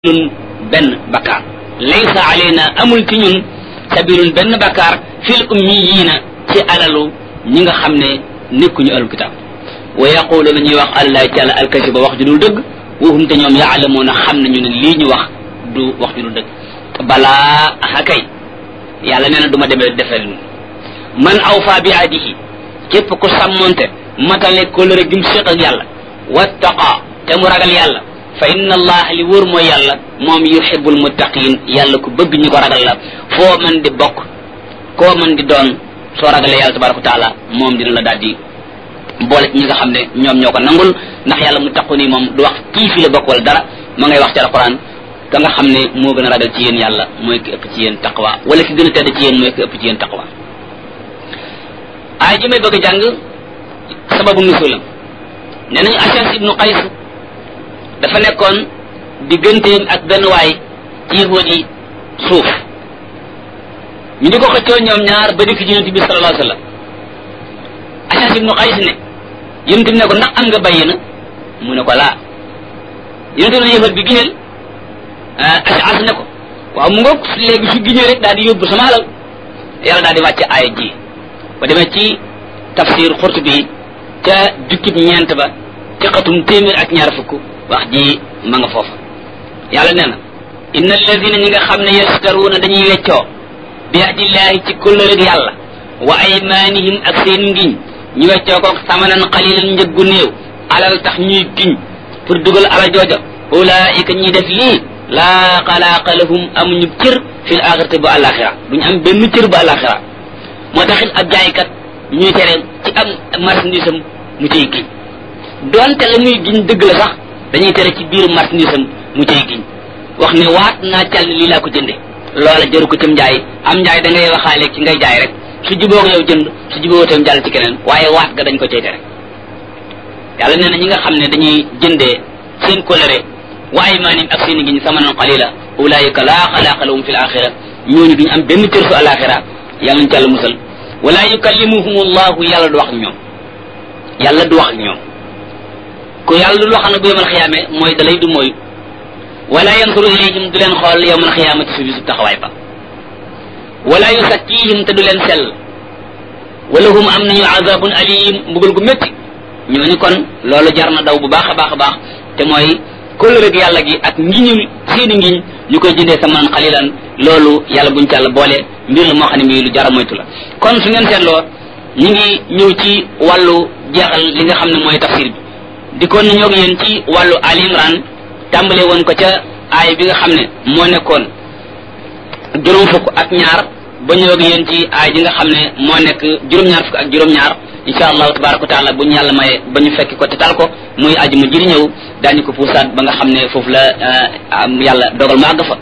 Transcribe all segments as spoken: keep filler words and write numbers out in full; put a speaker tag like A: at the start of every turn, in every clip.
A: sabilun benn bakkaar laysa alayna amul ci ñun sabilun benn bakkaar fil ummiyiina ci alalu ñi nga xam ne nekkuñu alul kitaab wa yaqulu ñuy wax allah taala alkasiba wax ju dul dëgg waxum te ñoom yaalamuuna xam nañu ne lii ñu wax du wax ju dul dëgg balaa akay yàlla nee na du ma demee defal man awfa bi ahdihi képp ku sàmmonte matale kóllëre gi mu séq ak yàlla wattaqa te mu ragal yàlla fa inna allah li wóor mooy yàlla moom yuhibbul muttaqin yàlla ku bëgg ñu ko ragal la foo mën di bokk koo mën di doon soo ragalee yàlla tabaraka wa taala moom dina la daal di boole ñi nga xam ne ñoom ñoo ko nangul ndax yàlla muttaqu nii moom du wax kii fi la bokk wala dara ma ngay wax ci alquran ka nga xam ne moo gën a ragal ci yéen yàlla mooy ki ëpp ci yéen taqwa wala ki gën a tedd ci yéen mooy ki ëpp ci yéen taqwa ay ji may bëgg a jàng sababu nuzulam nee nañu Ashas ibnu Qays dafa nekkoon digganteem ak benn waay ci yahuud yi suuf ñu di ko xëccoo ñoom ñaar ba dikk ci yonent bi sallallahu alayhi wa sallam Ashas ibnu Qays ne yonent bi ne ko ndax am nga bayyina mu ne ko laa yonent bi ne yahuud bi giñal Ashas ne ko waaw mu ngoog léegi su giñee rek daal di yóbbu sama alal yàlla daal di wàcce aaya ji ba demee ci tafsir Qurtubi ca jukkib ñeent ba ci xatum téeméer ak ñaar fukk wax ji ma nga foofa yàlla nee na inna alladina ñi nga xam ne yastaruuna dañuy weccoo bi ahdillahi ci kóllëre yàlla wa aymanihim ak seen ngiñ ñu weccoo ko samanan qalilan njëggu néew alal tax ñuy giñ pour dugal ala jooja ulaika ñi def lii laa xalaaqa lahum amuñu cër fil axirati bu alaxira duñu am benn cër bu alaxira moo taxit ab jaaykat ñuy tere ci am marchandise am mu cay giñ doonte la muy giñ dëgg la sax dañuy tere ci biir marchandise am mu cay giñ wax ne waat naa cal lii laa ko jënde loola jëru ko cim njaay am njaay da ngay waxaale ci ngay jaay rek su jubóog yow jënd su jubóog tam jàll ci keneen waaye waat ga dañ ko cay tere yàlla nee na ñi nga xam ne dañuy jëndee seen coloré wa aymanim ak seen ngiñ samanan qalila ulaika laa xalaaqa lahum fil axira ñooñu duñu am benn cër su alaxira yàlla ñu ci yàlla musal wala yukallimuhum allahu yàlla du wax ak ñoom yàlla du wax ak ñoom ku yàlla du wax nag bu yawmal xiyaame mooy dalay du mooy wala yansuru ilayhim du leen xool yawmal xiyaamati su bisu taxawaay ba wala yusakkihim te du leen sell wala hum am nañu azabun alim mbugal gu métti ñooñu kon loolu jar na daw bu baax a baax a baax te mooy kóllëre yàlla gi ak ngiñul seeni ngiñ ñu koy jëndee samanan xalilan loolu yàlla buñ ci yàlla boole mbir la moo xam ne mii lu jar a moytu la kon su ngeen seetloo ñu ngi ñëw ci wàllu jeexal li nga xam ne mooy tafsir bi di kon ñoo ngi yéen ci wàllu Ali Imran tàmbale woon ko ca aay bi nga xam ne moo nekkoon juróom fukk ak ñaar ba ñëw ak yéen ci aay bi nga xam ne moo nekk juróom-ñaar fukk ak juróom-ñaar insha allahu tabaraka wa taala bu ñu yàlla maye ba ñu fekk ko te tal ko muy aji mu jëri ñëw daañu ko puusaat ba nga xam ne foofu la yàlla dogal ma àgg fa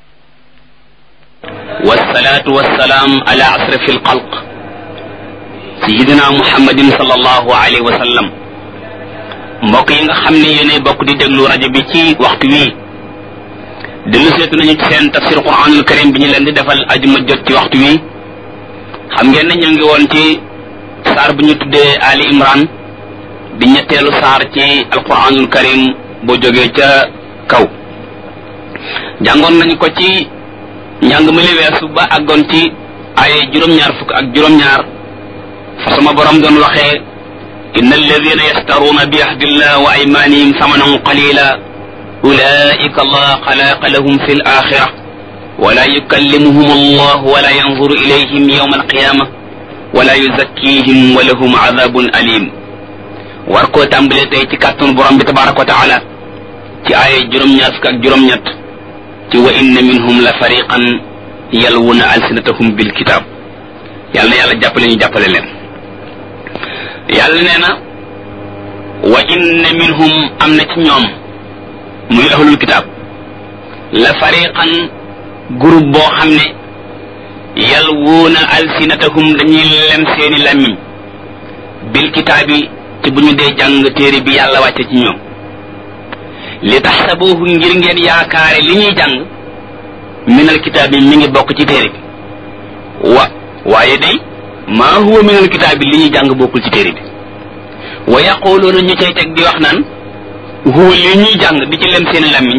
A: wasalaatu wasalaam ala asrafi alxalq sayidina muhammadin sallallahu alayhi wa sallam mbokk yi nga xam ne yéenay bokk di déglu rajo bi ci waxtu wii dellu seetu nañu ci seen tafsir quranul karim bi ñu leen di defal ajuma jot ci waxtu wii xam ngeen ne ñu ngi woon ci saar bu ñu tuddee Ali Imran di ñetteelu saar ci alquranul karim boo jógee ca kaw jàngoon nañu ko ci njàng mi li weesu ba àggoon ci ay juróom-ñaar fukk ak juróom-ñaar fa sama borom doon waxee inna alladina yastaruuna bi ahdillah wa aymanihim samanan qalila ulaika allah xalaqa lahum fi l axira wala yukallimuhum allah wala yanzuru ilayhim yawma alqiyama wala yuzakkihim wa lahum adabun alim war koo tàmbalee tey ci kàttanu borom bi tabaraka wa taala ci ay juróom-ñaar fukk ak juróom-ñett ci wa inna minhum la fariqan yalwuna alsinatahum bil kitab yàlla na yàlla jàppale ñu jàppale leen yàlla nee na wa inna minhum am na ci ñoom muy ahlul kitab la fariqan groupe boo xam ne yalwuuna alsinatahum dañuy lem seeni làmmiñ bil kitaabi ci bu ñu dee jàng téere bi yàlla wàcce ci ñoom li taxsabuhu ngir ngeen yaakaare li ñuy jàng minal kitaab bi mi ngi bokk ci téere bi wa waaye day maa huwa minal kitaab bi li ñuy jàng bokkul ci téere bi wa yaquluuna ñu cay teg di wax naan huwa li ñuy jàng di ci lem seeni làmmiñ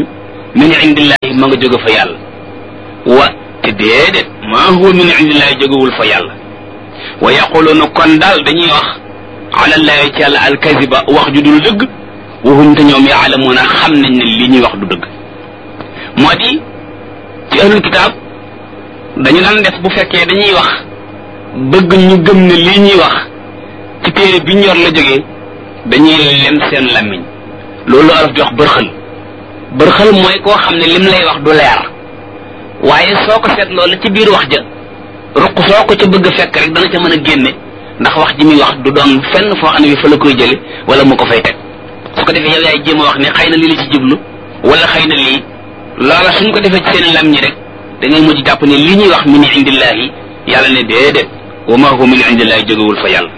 A: min indillahi ma nga jóge fa yàlla wa te déedéet maa huwa min indillahi jógewul fa yàlla wa yaquluna kon daal dañuy wax ala llahi ci yàlla alkaziba wax ju dul dëgg wa hum te ñoom yaalamuuna xam nañ ne li ñuy wax du dëgg moo di ci ahlul kitaab dañu daan def bu fekkee dañuy wax bëgg ñu gëm ne lii ñuy wax ci téere bi ñor la jógee dañuy lem seen làmmiñ loolu araf di wax bërxël bërxël mooy koo xam ne lim lay wax du leer waaye soo ko seet loolu ci biir wax ja ruq soo ko ca bëgg a fekk rek dana ca mën a génne ndax wax ji muy wax du doon fenn foo xam ne bi fa la koy jële wala mu ko fay teg su ko defee yow yaay jéem a wax ne xëy na lii la ci jublu wala xëy na lii loola suñ ko defee ci seen lam ñi rek da ngay mujj jàpp ne li ñuy wax min indillahi yàlla ne déedéet wa ma huwa min indillahi jógewul fa yàlla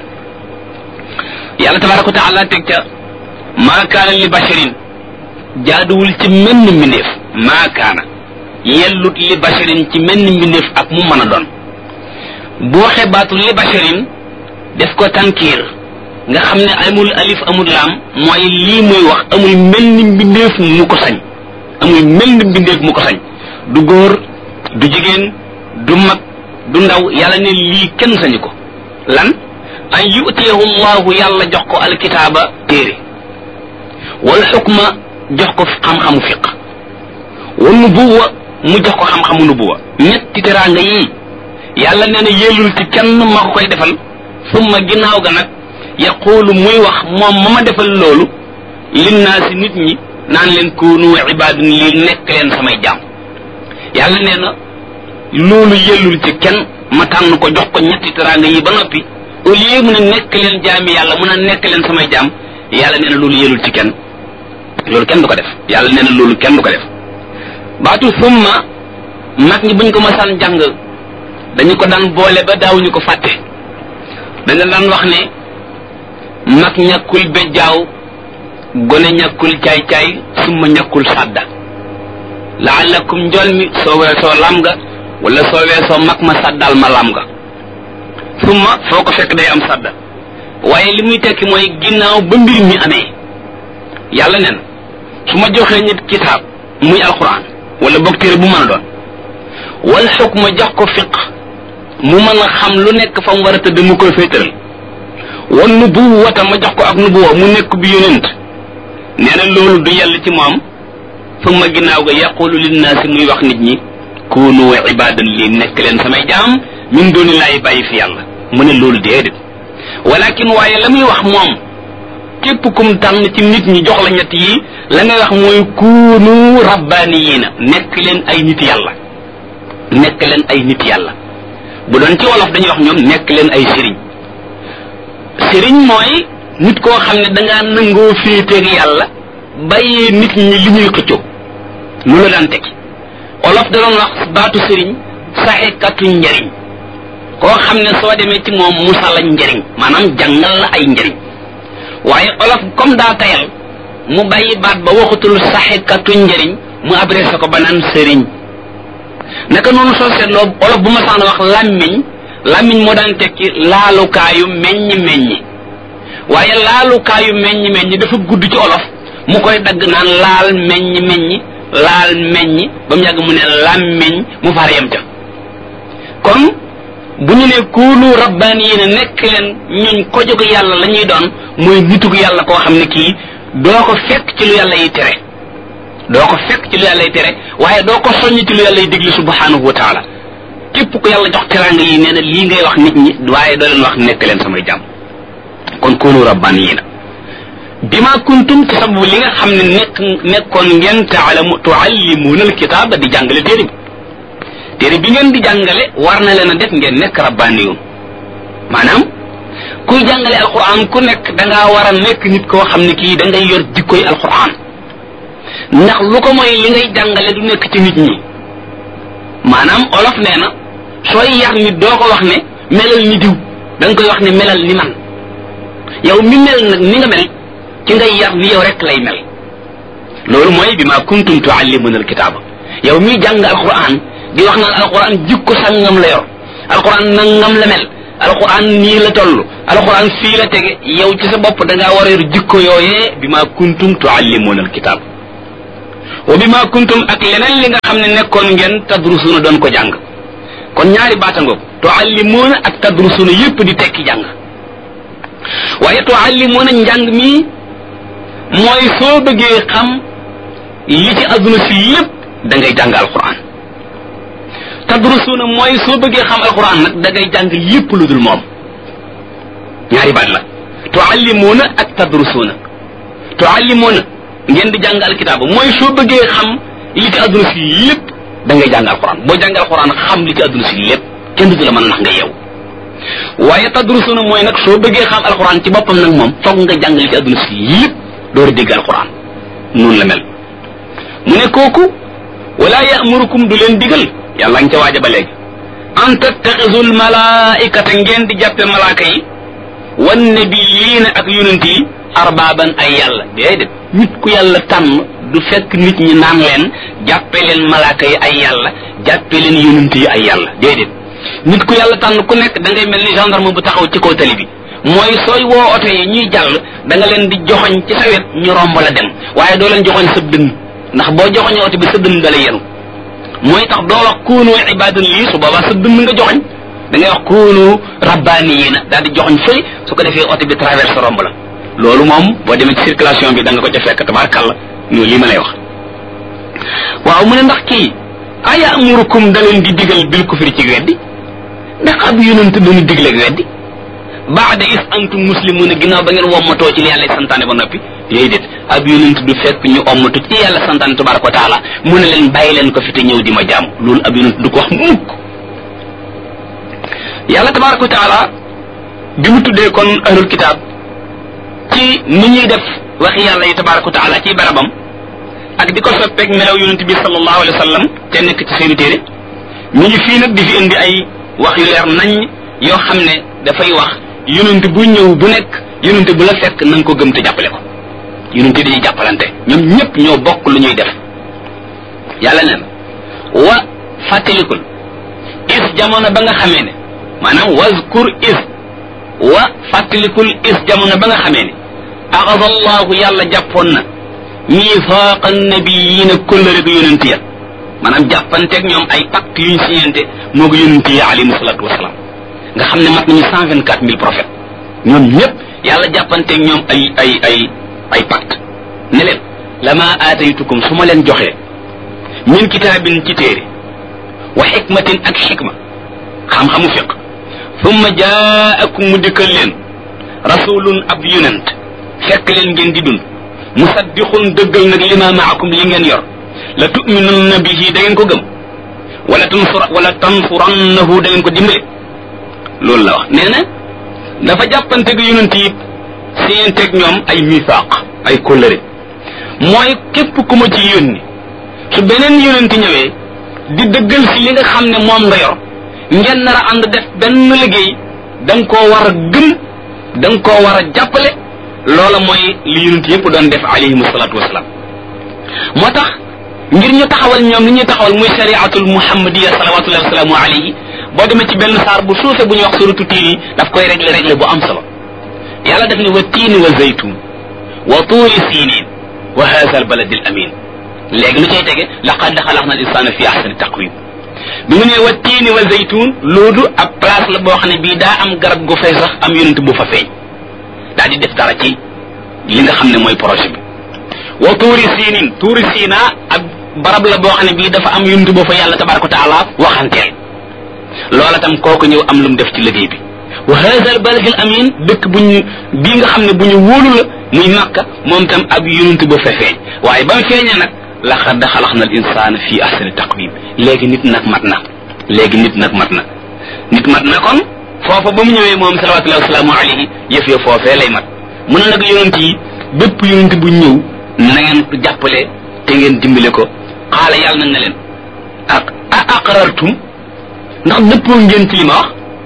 A: yàlla tabaraka wa taala teg ca maa kaana li basharin jaaduwul ci menn mbindeef maa kaana yellut li basharin ci menn mbindeef ak mu mën a doon bu waxee baatu li basharin def ko tankiir nga xam ne amul alif amul laam mooy lii muy wax amul menn mbindeef mu ko sañ amul menn mbindeef mu ko sañ du góor du jigéen du mag du ndaw yàlla ne lii kenn sañu ko lan an yu'tiyahu llahu yàlla jox ko alkitaaba téere wal xukma jox ko xam-xamu fiq wa nubuwa mu jox ko xam-xamu nubuwa ñetti teraanga yii yàlla nee na yellul ci kenn ma ko koy defal summa ginnaaw ga nag yaquulu muy wax moom ma ma defal loolu linnaasi nit ñi naan leen kuunu ibaadun lii nekk leen samay jaam yàlla nee na loolu yellul ci kenn ma tànn ko jox ko ñetti teraanga yi ba noppi au lieu mu ne nekk leen jaami yàlla mun a nekk leen samay jaam yàlla nee na loolu yellul ci kenn loolu kenn du ko def yàlla nee na loolu kenn du ko def baatu summa mag ñi buñ ko masaan jàng dañu ko daan boole ba daawuñu ko fàtte dañu daan wax ne mag ñàkkul bejjaaw gone ñàkkul caay-caay summa ñàkkul sàdda laallakum njol mi soo weesoo lam nga wala soo weesoo mag ma sàddaal ma lam nga summa foo ko fekk day am sàdda waaye li muy tekki mooy ginnaaw ba mbir mi amee yàlla nen su ma joxee nit kitaab muy alquran wala boog téere bu mën a doon wal xukma jox ko fiq mu mën a xam lu nekk fa mu war a tëdd mu koy féetaral wan nubuwata ma jox ko ak nubuwa mu nekk bi yonent nee na loolu du yàlla ci moom summa ginnaaw ga yaqulu linnaasi muy wax nit ñi kunu ibadan lii nekk leen samay jaam min dooni laay bàyyi fi yàlla mu ne loolu déedéet walakin waaye la muy wax moom képp kum tànn ci nit ñi jox la ñett yi la ngay wax mooy kunu rabbaniyiina nekk leen ay nit yàlla nekk leen ay nit yàlla bu doon ci wolof dañuy wax ñoom nekk leen ay sëriñ sëriñ mooy nit koo xam ne dangaa nangoo féeteeg yàlla bàyyee nit ñi li ñuy xëccoo lu la daan tekki olof da doon wax baatu sëriñ saxekatu njariñ koo xam ne soo demee ci moom musala njariñ maanaam jàngal la ay njariñ waaye olof comme daa tayal mu bàyyi baat ba waxutul saxekatu njariñ mu adressé ko ba naan sëriñ naka noonu soo seetloo olof bu ma saan wax làmmiñ làmmiñ moo daan tekki laalukaayu meññi meññi waaye laalukaayu meññi meññi dafa gudd ci olof mu koy dagg naan laal meññi meññi laal meññi ba mu yàgg mu ne làmmiñ mu far yem ca kon bu ñu ne kuunu rabbaaniyiina nekk leen ñuñ ko jóg yàlla la ñuy doon mooy nitug yàlla koo xam ne kii doo ko fekk ci lu yàlla yi tere doo ko fekk ci lu yàlla yi tere waaye doo ko soññ ci lu yàlla yi digli subhanahu wa taala képp ko yàlla jox teraanga yi nee na lii ngay wax nit ñi waaye doo leen wax nekk leen samay jàmm kon kuunu rabbaaniyiina bima kuntum ci sababu li nga xam ne nekk nekkoon ngeen taalamu tuallimuuna alkitaaba di jàngale téere bi téere bi ngeen di jàngale war na leen a def ngeen nekk rabbaaniyuun maanaam kuy jàngale alquran ku nekk da ngaa war a nekk nit koo xam ne kii da ngay yor jikkoy alquran ndax lu ko mooy li ngay jàngale du nekk ci nit ñi maanaam olof nee na sooy yar nit doo ko wax ne melal ni diw da nga koy wax ne melal ni man yow mi mel nag ni nga mel ci ngay yar ni yow rek lay mel loolu mooy bi ma kuntum tuallimuna alkitaaba yow mi jàng alquran di wax naan alquran jikko sangam la yor alquran nangam la mel alquran nii la toll alquran fii la tege yow ci sa bopp da ngaa war a yor jikko yooyee bi ma kuntum tuallimuna alkitaaba wa bima kuntum ak leneen li nga xam ne nekkoon ngeen tadrusuna doon ko jàng kon ñaari baata ngoog tuallimuuna ak tadrusuna yépp di tekki jàng waaye tuallimuuna njàng mi mooy soo bëggee xam li ci adduna si lépp da ngay jàng alquran tadrusuna mooy soo bëggee xam alquran nag da ngay jàng lépp lu dul moom ñaari baat la tuallimuuna ak tadrusuna tuallimuuna ngeen di jàng alkitaaba mooy soo bëggee xam li ci adduna si lépp da ngay jàng alquran boo jàng alquran xam li ci adduna si lépp kenn du la mën nax nga yeew waaye tadrusuna mooy nag soo bëggee xam alquran ci boppam nag moom foog nga jàng li ci adduna si lépp door a dégg alquran noonu la mel mu ne kooku wala ya'murukum du leen digal yàlla nga ca waaja ba léegi an tattaxisul malaikata ngeen di jàppe malaaka yi wan nabiyyiina ak yonent yi arbaaban ay yàlla déedéet nit ku yàlla tànn du fekk nit ñi naan leen jàppe leen malaaka yi ay yàlla jàppe leen yonent yi ay yàlla déedéet nit ku yàlla tànn ku nekk da ngay mel ni gendarme bu taxaw ci kaw tali bi mooy sooy woo oto yi ñuy jàll da nga leen di joxoñ ci sa wet ñu romb la dem waaye doo leen joxoñ sa dënn ndax boo joxoñee oto bi sa dënn da lay yenu mooy tax doo wax kuunu ibadan lii su boobaa sa dënn nga joxoñ da ngay wax kuunu rabbaaniyiina daal di joxoñ fëy su ko defee oto bi traverse romb la loolu moom boo demee ci circulation bi da nga ko ca fekk tabaarkàlla ñu lii ma lay wax waaw mu ne ndax kii aya amurukum da leen di digal bil kufri ci weddi ndax ab yonent dañu digleeg weddi baada is antum muslimuuna ginnaaw ba ngeen wommatoo ci li yàlla santaane ba noppi déedéet ab yonent du fekk ñu ommatu ci yàlla santaane tabaraka wa taala mu ne leen bàyyi leen ko fi te ñëw di ma jaam loolu ab yonent du ko wax mukk yàlla tabaraka wa taala bi mu tuddee kon ahlul kitaab ci ni ñuy def waxi yàlla yi tabaraka wa taala ci barabam ak di ko soppeeg melaw yonent bi sallallahu alayhi wa sallam te nekk ci seeni téere ñu ngi fii nag di fi indi ay wax yu leer nañ yoo xam ne dafay wax yonent bu ñëw bu nekk yonent bu la fekk na nga ko gëm te jàppale ko yonent dañuy jàppalante ñoom ñëpp ñoo bokk lu ñuy def yàlla neen wa fàttalikul is jamono ba nga xamee ne maanaam wazkur is wa fàttalikul is jamono ba nga xamee ne axada allahu yàlla jàppoon na miisaaqa nabiyiina kóllëre gu yonent ya maanaam jàppanteeg ñoom ay pacte yuñ siñente moo ko yonent yi alayhimu salaatu wasalaam nga xam ne mat nañu cent vingt quatre mille prophètes ñoom ñëpp yàlla jàppanteeg ñoom ay ay ay ay pacte ne leen lama aataytukum su ma leen joxee min kitaabin ci téere wa xikmatin ak xikma xam-xamu fiq summa jaakum mu dikkal leen rasulun ab yonent fekk leen ngeen di dund musaddiqun dëggal nag lima maakum li ngeen yor la tuminunna bihi da ngeen ko gëm wala tansura wala tansurannahu da ngeen ko dimbale loolu la wax nee na dafa jàppante gi yonent yi seenteeg ñoom ay misaaq ay kóllëre mooy képp ku ma ci yónni su beneen yonent ñëwee di dëggal si li nga xam ne moom nga yor ngeen nar a ànd def benn liggéey da nga koo war a gëm da nga koo war a jàppale loola mooy li yonent yëpp doon def alayhimu salaatu wasalaam moo tax ngir ñu taxawal ñoom li ñuy taxawal muy shariatul muhammadiya salawatullahi wasalaamu alayhi boo demee ci benn saar bu suufe bu ñuy wax suratu tiin yi daf koy régler régler bu am solo yàlla def ne wa tiini wa zaytun wa tuuri sinin wa hadha al baladi al amin léegi lu cay tege laqad xalaqna al insana fi ahsani taqwim bi mu ne wa tiini wa zaytun loolu ab place la boo xam ne bii daa am garab gu fay sax am yonent bu fa feeñ daa di def dara ci li nga xam ne mooy projet bi wa tuuri sinin tuuri sina ab barab la boo xam ne bii dafa am yonent boo fa yàlla tabaraka wa taala waxanteel loola tam kooku ñëw am lu mu def ci liggéey bi wa hadha al balad al amin dëkk bu ñu bii nga xam ne bu ñu wóolu la muy Makka moom tam ab yonent ba fa feeñ waaye ba mu feeñee nag laqad xalaqna al insana fi ahsani taqwim léegi nit nag mat na léegi nit nag mat na nit mat na kon foofa ba mu ñëwee moom salawatullahi wasalaamu alayhi yëf ya foofee lay mat mu ne nag yonent yi bépp yonent bu ñëw na ngeen ko jàppale te ngeen dimbale ko xaala yàlla nag na leen ak a aqrartum ndax dëppoo ngeen ci li ma wax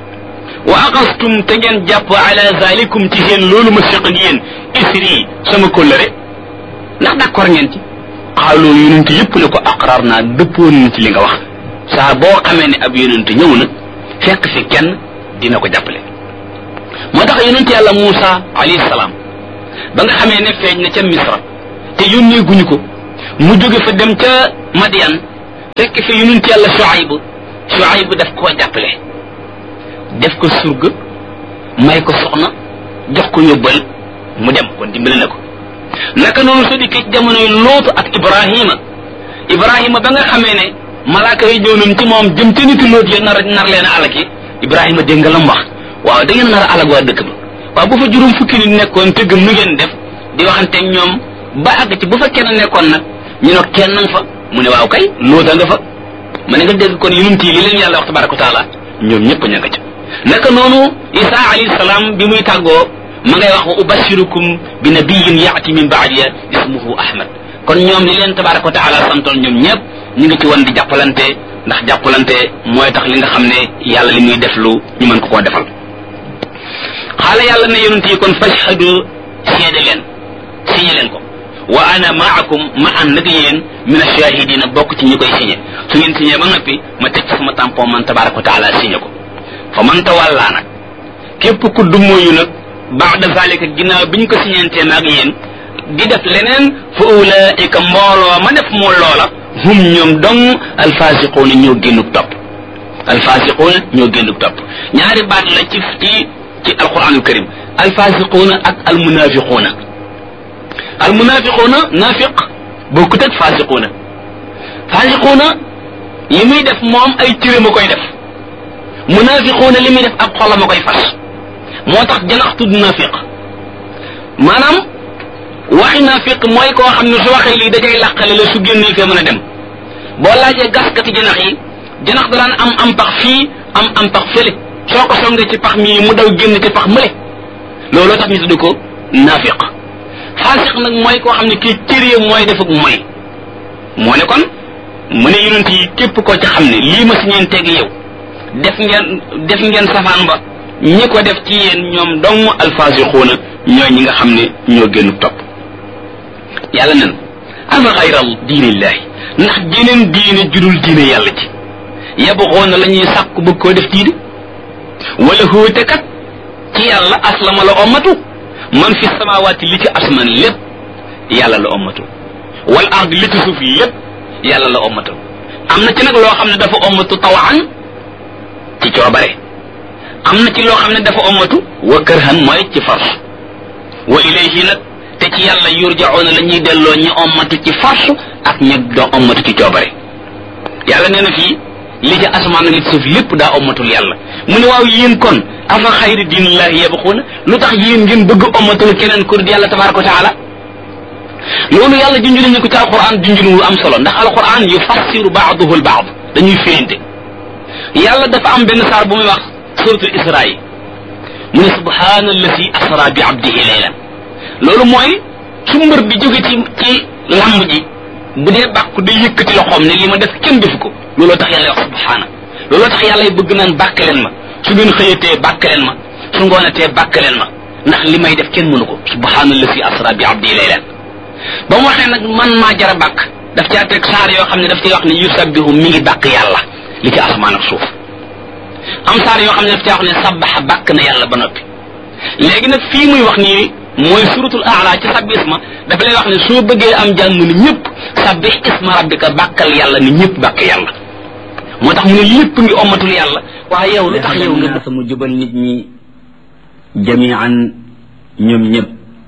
A: wa aqastum te ngeen jàpp ala zalikum ci seen loolu ma seq ak yéen isri sama kóllëre ndax d'accord ngeen ci xaaloo yonent yëpp ne ko aqrar naa dëppoo nañ ci li nga wax saa boo xamee ne ab yonent ñëw na fekk fi kenn dina ko jàppale moo tax yonent yàlla Muusa alayhi salaam ba nga xamee ne feeñ na ca Misra te yónnee guñu ko mu jóge fa dem ca Madian fekk fi yonent yàlla Shuayb Shuayb daf koo jàppale def ko surga may ko soxna jox ko yóbbal mu dem kon dimbale na ko naka noonu su dikkee jamonoy Lootu ak Ibrahima Ibrahima ba nga xamee ne malaaka yi ñëw nañ ci moom jëm ca niti Loot ya nar nar leen a alaki Ibrahima dégg nga lam wax waaw da ngeen nar a alag waa dëkk ba waaw bu fa juróom fukki nit nekkoon te gëm nu ngeen def di waxante ñoom ba àgg ci bu fa kenn nekkoon nag ñu ne kenn nga fa mu ne waaw kay Loota nga fa ma ne nga dégg kon yonent yi li leen yàlla wax tabaraka wa taala ñoom ñëpp ña nga ca naka noonu Isa alayhi salaam bi muy tàggoo ma ngay wax wa ubashirukum bi nabiyyin yaati min ba'diya ismuhu Ahmad kon ñoom li leen tabaraka wa taala santoon ñoom ñëpp ñu ngi ci woon di jàppalante ndax jàppalante mooy tax li nga xam ne yàlla li muy def lu ñu mën ko koo defal xaala yàlla ne yonent yi kon fashhadu seede leen signé leen ko wa ana maakum ma ànd ak yéen min ashahidina bokk ci ñi koy signé su ngeen signé ba noppi ma teg ci sama tampon man tabaraka wa taala signé ko fa man tawalla nag képp ku dummóoyu nag ba'da zalika ginnaaw biñ ko signéntee naag yéen di def leneen fa ulaika mbooloo ma def moo loola hum ñoom dong alfasiquuna ñoo génnug topp alfasiquuna ñoo génnug topp ñaari baat la ci ci ci alquranul karim alfasiquuna ak almunafiquuna almunafiquuna nafiq bokkut ak fasiquuna fasiquuna li muy def moom ay cëre ma koy def munafiquuna li muy def ab xolam ma koy fas moo tax janax tudd nafiq maanaam waxi nafiq mooy koo xam ne su waxee lii dajay làqale la su génnee fee mën a dem boo laajee gaskati janax yi janax da daan am am pax fii am am pax fële soo ko songee ci pax mii mu daw génn ci pax mële looloo tax ñu tudd ko nafiq faasiq nag mooy koo xam ne kii cëree mooy defuk mooy moo ne kon mu ne yonent yi képp koo ci xam ne lii ma si ñeen teg yow def ngeen def ngeen safaan ba ñi ko def ci yéen ñoom dong alfaasiquuna ñooy ñi nga xam ne ñoo génn topp yàlla nen afa xayral diinillahi ndax jeneen diine judul diine yàlla ci yabxoona la ñuy sàkku bëgg koo def diine wala hóote kat ci yàlla aslama la ommatu man fi samawaati li ci asman lépp yàlla la ommatu wal ard li ci suuf lépp yàlla la ommatu am na ci nag loo xam ne dafa ommatu tawaan ci coobare am na ci loo xam ne dafa ommatu wa kërhan mooy ci force wa ilayhi nag te ci yàlla yurjauna la ñuy delloo ñi ommatu ci force ak ñi doo ommatu ci coobare yàlla nee na fii li ci asamaan li ci suuf lépp daa ommatul yàlla mu ne waaw yéen kon afa xayri diinillahi yabxuuna lu tax yéen ngeen bëgg ommatul keneen kur di yàlla tabaraka wa taala loolu yàlla junj nañu ko ci alquran junjunu am solo ndax alquran yufassiru baaduhu albaad dañuy firinte yàlla dafa am benn saar bu muy wax suratul isra yi mu ne subhaana alladi asra bi abdihi laylan loolu mooy su mbër bi jóge ci ci lamb ji bu dee bàkku day yëkkati loxoom ne li ma def kenn defu ko looloo tax yàlla wax subhaana looloo tax yàlla bëgg naan bàkk leen ma su ngeen xëyatee bàkk leen ma su ngoonatee bàkk leen ma ndax li may def kenn mënu ko subhaana alladi asra bi abdihi laylan ba mu waxee nag man maa jara bàkk daf caa teg saar yoo xam ne daf ciy wax ne yusabbihu mi ngi bàkk yàlla li ci asamaan ak suuf am saar yoo xam ne daf caa wax ne sabbaxa bàkk na yàlla ba noppi léegi nag fii muy wax nii mooy suratul aala ci sabbi isma dafa lay wax ne soo bëggee am jàmm ni ñëpp sabbih isma rabbika bàkkal yàlla ni ñëpp bàkk yàlla moo tax mu ne lépp ngi ommatul yàlla waaye yow lu tax yow nga
B: sa mu jubal nit ñi jamian ñoom ñëpp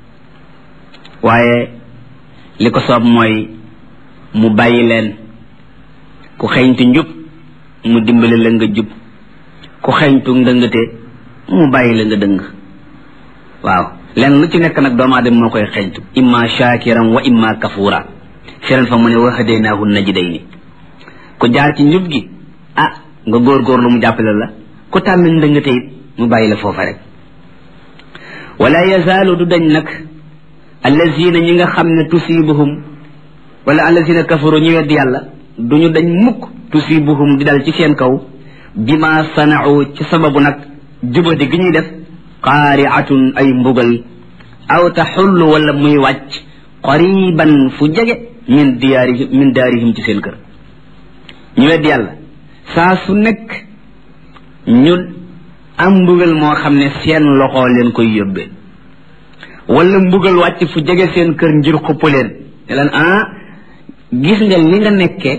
B: waaye li ko soob mooy mu bàyyi leen ku xeeñtu njub mu dimbali la nga jub ku xeeñtu ndëngate mu bàyyi la nga dëng waaw leen lu ci nekk nag doomu aadama moo koy xeeñtu imma shakiran wa imma kafura feren fa mu ne wa hadaynaahu najdayni ku jaar ci njub gi ah nga góorgóorlu mu jàppale la ku tànn ndëngate it mu bàyyi la foofa rek wala yazaalu du dañ nag allazina ñi nga xam ne tusibuhum wala allazina kafaru ñu wedd yàlla duñu dañ mukk tusibuhum di dal ci seen kaw bima sana'u ci sababu nag jubadi gi ñuy def qaari'atun ay mbugal aw taxullu wala muy wàcc qariban fu jege min diyaarihim min daarihim ci seen kër ñu wedd yàlla saa su nekk ñu am mbugal moo xam ne seen loxo leen koy yóbbee wala mbugal wàcc fu jege seen kër ngir xupp leen ne leen ah gis nga li nga nekkee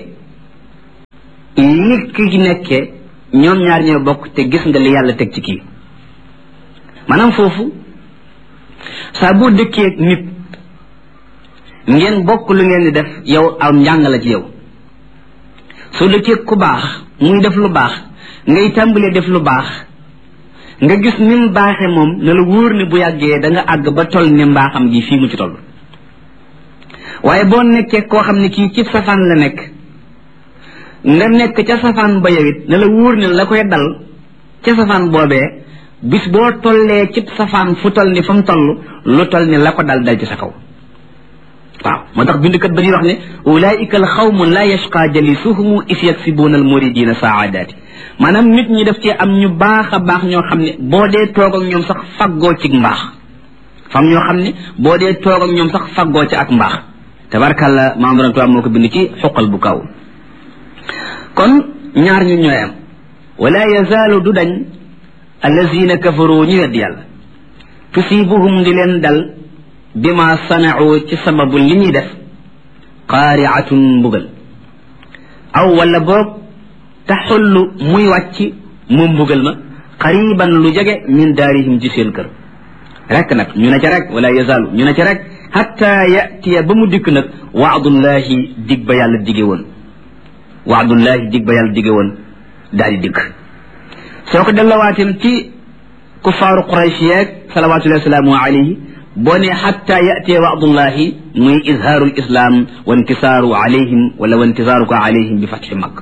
B: li ki nekkee ñoom ñaar ñoo bokk te gis nga li yàlla teg ci kii maanaam foofu saa boo dëkkee nit ngeen bokk lu ngeen di def yow aw njàng la ci yow soo dëkkee ku baax muy def lu baax ngay tàmbalee def lu baax nga gis ni mu baaxee moom na la wóor ne bu yàggee da nga àgg ba toll ne mbaaxam gi fii mu ci toll waaye boo nekkee koo xam ne kii ci safaan la nekk nga nekk ca safaan ba yow it na la wóor ne la koy dal ca safaan boobee bis boo tollee ci safaan fu toll ni fa mu toll lu toll ni la ko dal dal ci sa kaw waaw moo tax bindkat ba ñuy wax ne ulaika al xawmu la yashqa jalisuhumu is yaksibuuna al muridina saadaati maanaam nit ñi def ci am ñu baax a baax ñoo xam ne boo dee toog ak ñoom sax faggoo ci mbaax fam ñoo xam ne boo dee toog ak ñoom sax faggoo ci ak mbaax tabarkàlla maam borom tubaab moo ko bind ci xuqal bu kaw kon ñaar ñu ñooy am wala yazaalu du dañ allazina kafaru ñu wedd yàlla tusibuhum di leen dal bima sanau ci sababu li ñuy def qaariatun mbugal aw wala boog taxullu muy wàcc moom mbugal ma qariban lu jege min daarihim ci seen kër rek nag ñu ne ca rek wala yazaalu ñu ne ca rek hatta yatiya ba mu dikk nag waadullahi dig ba yàlla dige woon waadullahi dig ba yàlla dige woon daal di dikk soo ko dellawaatem ci kuffaaru quraysh yeeg salawatullahi wasalaamu alayhi boo ne hatta yatiya waadullahi muy izhaaru lislam wa intisaaru alayhim wala wa intisaaruka alayhim bi fatxi makk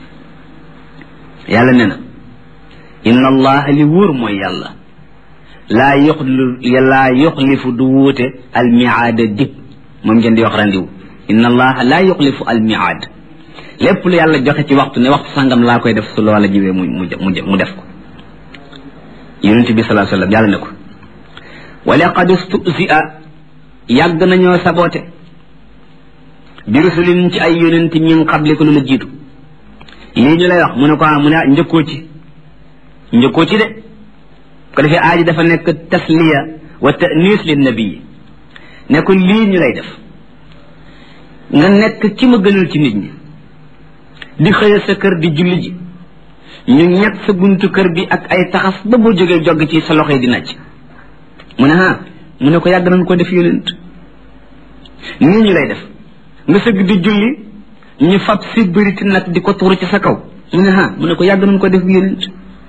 B: yàlla ne na inna allaha li wóor mooy yàlla laa yoxli laa yoxlifu du wuute almiaada dig moom ngeen di wax randiw inna allaha laa yoxlifu almiaad lépp lu yàlla joxe ci waxtu ne waxtu sangam laa koy def su loola ñëwee mu mu mu def ko yonent bi salaa sallam yàlla ne ko wa laqad stusia yàgg nañoo saboote bi rusulin ci ay yonent min qabli ko lu la jiitu lii ñu lay wax mu ne ko ah mu ne ah njëkkoo ci njëkkoo ci de ko defee aaji dafa nekk tasliya wa tanis lin nabii ne ko lii ñu lay def nga nekk ci ma gënal ci nit ñi di xëya sa kër di julli ji ñu ñett sa buntu kër bi ak ay taxas ba boo jógee jogg ci sa loxo yi di nàcc mu ne ah mu ne ko yàgg nañ ko def yonent nii ñu lay def nga sëgg di julli ñu fab si bëriti nag di ko tuuru ci sa kaw mu ne ah mu ne ko yàgg nañ ko def yonent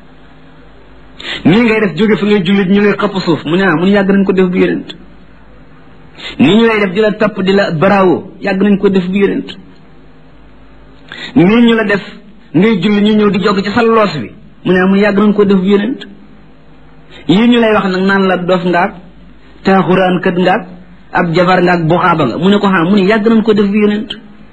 B: nii ngay def jóge fa ngay jullit ñu lay xëpp suuf mu ne ah mu ne yàgg nañ ko def bu yonent nii ñu lay def di la topp di la bravo yàgg nañ ko def bu yonent nii ñu la def ngay julli ñu ñëw di jog ci sa loos bi mu ne ah mu ne yàgg nañ ko def bu yonent yii ñu lay wax nag naan la dof ngaak taaxuraan kët ngaak ab jabar ngaak buxaaba nga mu ne ko ah mu ne yàgg nañ ko def bu yonent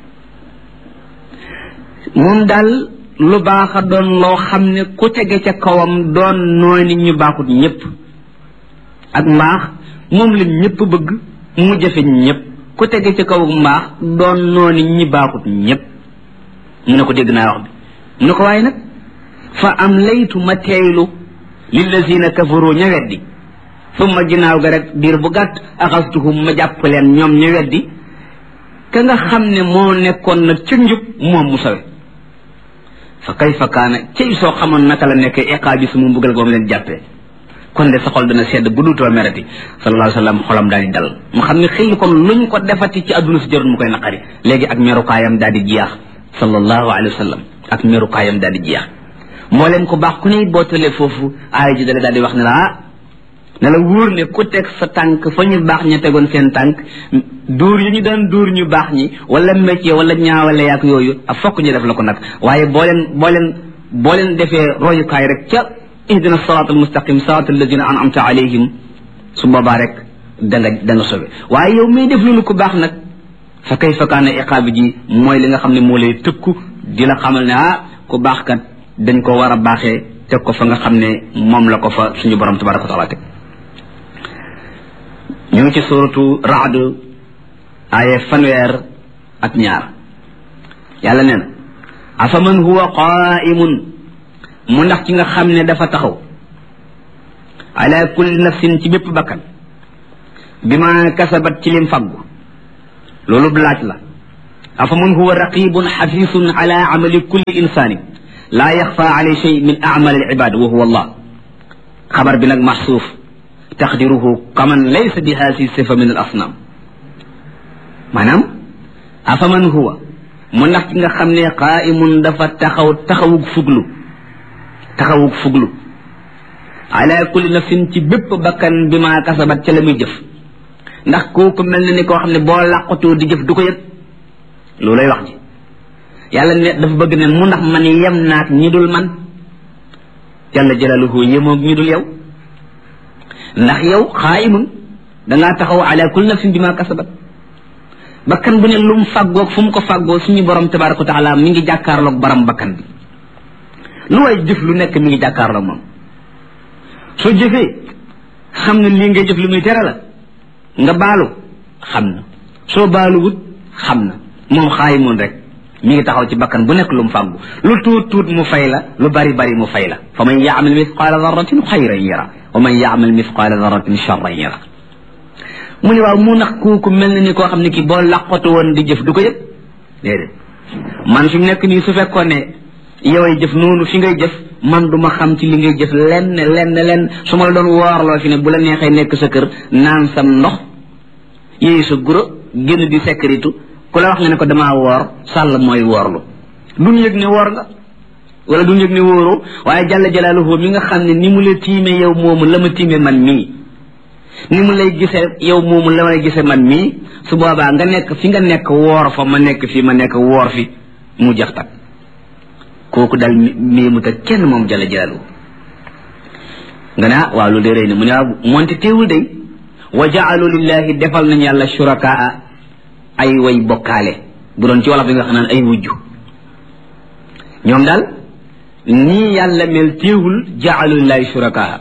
B: moom daal lu baax a doon loo xam ne ku tege ca kawam doon nooy nit ñu baaxut ñëpp ak mbaax moom la ñëpp bëgg mu jafe ñëpp ku tege ca kaw mbaax doon noo nit ñi baaxut ñëpp mu ne ko dégg naa wax bi mu ne ko waaye nag fa am laytu ma teeylu lillazina kafaru ña weddi summa ginnaaw ga rek diir bu gàtt axastuhum ma jàpp leen ñoom ña weddi ka nga xam ne moo nekkoon nag ca njub moom mu sawe fa kayfa kaana cey soo xamoon naka la nekkee iqaab bi su mu mbugal goom leen jàppee kon de sa xol dana sedd bu dutoo merati sallallahu alayhi wa sallam xolam daal di dal mu xam ne xëy kon luñ ko defati ci àdduna si jarul mu koy naqari léegi ak merukaayam daal di jeex sallallahu alayhi wa sallam ak merukaayam daal di jeex moo leen ko baax ku ne boo tëlee foofu aaya ji dale daal di wax ne la ah ne la wóor ne ku teg sa tànk fa ñu baax ña tegoon seen tànk dóor yi ñu daan dóor ñu baax ñi wala métier wala ñaawale yaak yooyu a fokk ñu def la ko nag waaye boo leen boo leen boo leen defee royukaay rek ca ihdina siraat al mustaqim siraat alladina an'amta alayhim su boobaa rek da nga da nga sobe waaye yow may def loolu ko baax nag fa kayfa kaana iqaabi ji mooy li nga xam ne moo lay tëkku di la xamal ne ah ku baax kat dañ ko war a baaxee teg ko fa nga xam ne moom la ko fa suñu borom tabaraka wa taala teg ñu ngi ci suratu Ra'd aaye fanweer ak ñaar yàlla nee na afaman huwa qaa'imun mu ndax ci nga xam ne dafa taxaw ala kulli nafsin ci bépp bakkan bi ma kasabat ci lim faggu loolu laaj la afa man huwa raqibun xafisun ala amali kulli insani laa yaxfa alay shay min amal al ibad wa huwa allah xabar bi nag maxsuuf taqdiruhu kaman laysa bi haasi sifa min al asnam maanaam afa man huwa mu ndax ci nga xam ne qaimun dafa taxaw taxawug fuglu taxawug fuglu ala kulli nafsin ci bépp bakkan bi ma kasabat ca la muy jëf ndax kooku mel na ni koo xam ne boo làqatoo di jëf du ko yëg loolu lay wax ji yàlla ne dafa bëgg ne mu ndax man yem naak ñi dul man jalla jalaluhu yemoog ñi dul yow ndax yow xaayimun dangaa taxaw ala kulli nafsin bi ma kasabat bakkan bu ne lu mu fàggoog fu mu ko fàggoo suñu borom tabaraka wa taala mi ngi jàkkaarloog baram bakkan bi lu way jëf lu nekk mi ngi jàkkaarloog moom soo jëfee xam na lii ngay jëf lu muy tere la nga baalu xam na soo baaluwut xam na moom xaayimun rek mi ngi taxaw ci bakkan bu nekk lu mu fàggu lu tuut tuut mu fay la lu bari bari mu fay la fa man yaamal mithqaala darratin xayran yara wa man yaamal mithqaala darratin charran yara mu ne waaw mu nax kooku mel na ni koo xam ne kii boo laqatu woon di jëf du ko yëg déedéet man fi mu nekk nii su fekkoon ne yoway jëf noonu fi ngay jëf man duma xam ci li ngay jëf lenn lenn lenn su ma la doon woorloo fi ne bu la neexee nekk sa kër naan sam ndox yéey sa guro génn di sécurité ku la wax nga ne ko damaa woor sàll mooy woorlu duñ yëg ne woor nga wala duñ yëg ne wóoroo waaye jalla jalaaluhu mi nga xam ne ni mu la tiime yow moomu la ma tiime man mii ni mu lay gisee yow moomu la may gisee man mii su boobaa nga nekk fi nga nekk woor fa ma nekk fi ma nekk woor fi mu jax tak kooku dal mii mu teg kenn moom jalla jalaaluhu nga ne waaw lu dee rëy na mu ne waaw moonte teewul day wa jaalu lillahi defal nañ yàlla shurakaa ay way bokkaale bu doon ci wolof bi nga xam naan ay wujju ñoom daal nii yàlla mel teewul jaalu lillahi shurakaa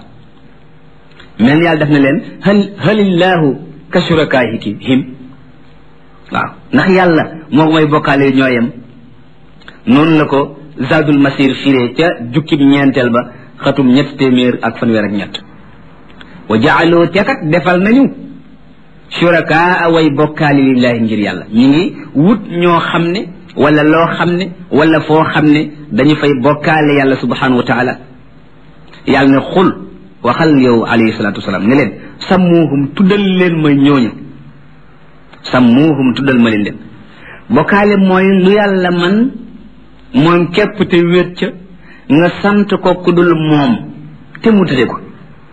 B: mel yàlla def na leen hal halillahu ka shurakaahihim waaw ndax yàlla moo may bokkaale ñoo yem noonu la ko zadul masir firee ca jukkib ñeenteel ba xatum ñett téeméer ak fanweer ak ñett wa jaaloo tekat defal nañu shurakaa way bokkaale lillahi ngir yàlla ñu ngi wut ñoo xam ne wala loo xam ne wala foo xam ne dañu fay bokkaale yàlla subhanahu wa taala yàlla ne xul waxal yow alayhi salatu wasalaam ne leen sammuuhum tuddal leen ma ñooñu sammuuhum tuddal ma leen leen bokkaale mooy lu yàlla man moom képp te wéet ca nga sant ko ku dul moom te mu tëdde ko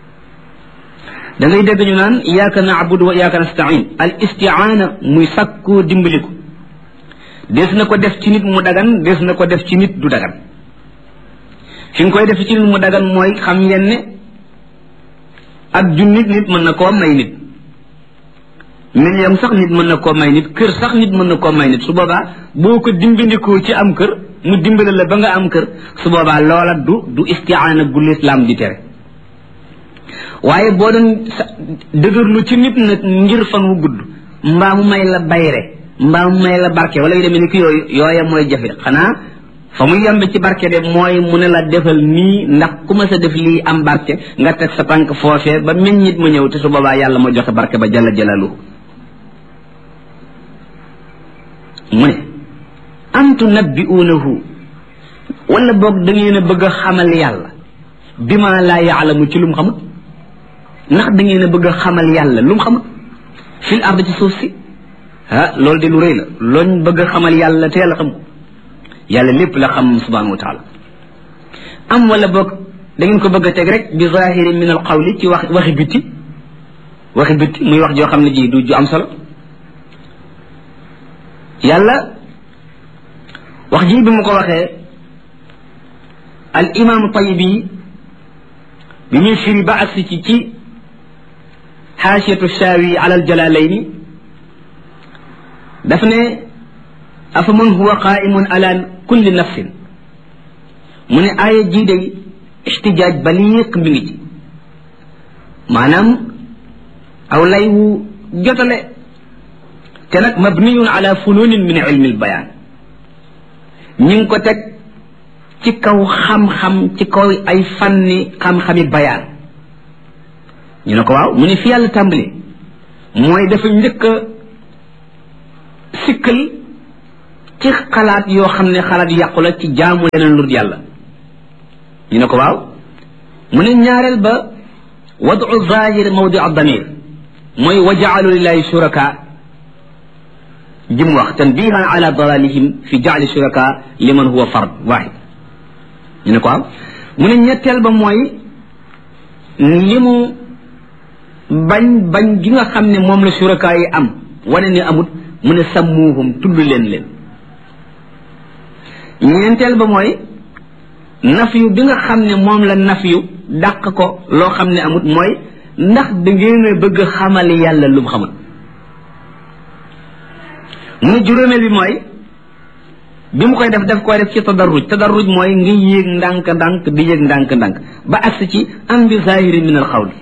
B: da ngay dégg ñu naan iyyaka na'budu wa iyyaka nasta'in al isti'aana muy sàkkoo dimbaliku des na ko def ci nit mu dagan des na ko def ci nit du dagan fi nga koy def ci nit mu dagan mooy xam ngeen ne ak junnit nit mën na koo may nit million sax nit mën na koo may nit kër sax nit mën na koo may nit su boobaa boo ko dimbandikoo ci am kër mu dimbale la ba nga am kër su boobaa loola du du isti'aana gu lislaam di tere waaye boo doon dëgërlu ci nit nag ngir fan wu gudd mbaa mu may la bayre mbaa mu may la barke wala yu demee ni ki yooyu yooya mooy jafe xanaa fa mu yemb ci barke de mooy mu ne la defal nii ndax ku ma sa def lii am barke nga teg sa tànk foofee ba meññit ma ñëw te su boobaa yàlla ma joxe barke ba jalla jalaluhu mu ne am tunabbi'uunahu wala boog da ngeen a bëgg a xamal yàlla bi ma laa yaalamu ci lu mu xamut ndax da ngeen a bëgg a xamal yàlla lu mu xamut fil ard ci suuf si ah loolu de lu rëy la looñ bëgg a xamal yàlla te yàlla xam ko yàlla lépp la xam subhanahu wa taala am wala boog da ngeen ko bëgg a teg rek bi zahirin min al qawli ci wax waxi bitti waxi bitti muy wax joo xam ne ji du ju am solo yàlla wax ji bi mu ko waxee al imam tayibi bi muy firi ba agsi ci ci xaasiyatu shaawi ala al jalalayni daf ne afa man huwa qaimun ala kulli nafsin mu ne aaya jii day ixtijaaj baliiq mi ngi ci maanaam aw lay wu jotale te nag mabniyun ala fununin min ilmi albayaan ñi ngi ko teg ci kaw xam-xam ci kaw ay fanni xam-xami bayaan ñu ne ko waaw mu ne fi yàlla tàmbali mooy dafa njëkk a sikkal ci xalaat yoo xam ne xalaat yàqu la ci jaamu leneen lu dul yàlla ñu ne ko waaw mu ne ñaareel ba wadu zahir mawdi damir mooy wa jaalu lillahi shuraka jim wax tanbihan ala dalalihim fi jaali shuraka liman huwa fard wahid ñu ne ko waaw mu ne ñetteel ba mooy li mu bañ bañ gi nga xam ne moom la shuraka yi am wane ne amut mu ne sammuhum tudd leen leen ñeenteel ba mooy nafiyu bi nga xam ne moom la nafiyu dàq ko loo xam ne amut mooy ndax da ngeen a bëgg xamal yàlla lu mu xamul mu ne juróomeel bi mooy bi mu koy def daf koy def ci tadarruj tadarruj mooy ngi yéeg ndànk ndànk di yéeg ndànk ndànk ba agsi ci am bi zahiri min al xawli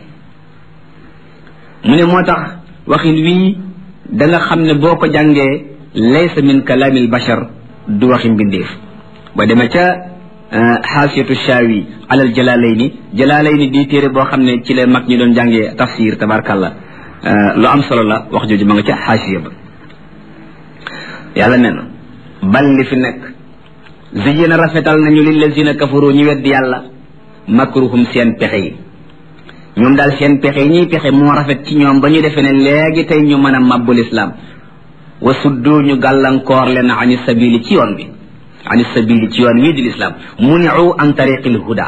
B: mu ne moo tax waxin wii da nga xam ne boo ko jàngee laysa min kalaamil bashar du waxi mbindeef ba demee ca xaasiyatu shaawi alal jalaalayni jalaalayni di téere boo xam ne ci la mag ñi doon jàngee tafsir tabarkàllah lu am solo la wax jooju ma nga ca xaasiya ba yàlla nee na bal li fi nekk ziyina rafetal nañu lillazina kafaru ñu weddi yàlla makruhum seen pexe yi ñoom daal seen pexe yi ñuy pexe moo rafet ci ñoom ba ñu defee ne léegi tey ñu mën a màbbul islam wa suddu ñu gàllankoor leen ani sabili ci yoon bi ani sabili ci yoon wii di lislaam muniu an tariqil huda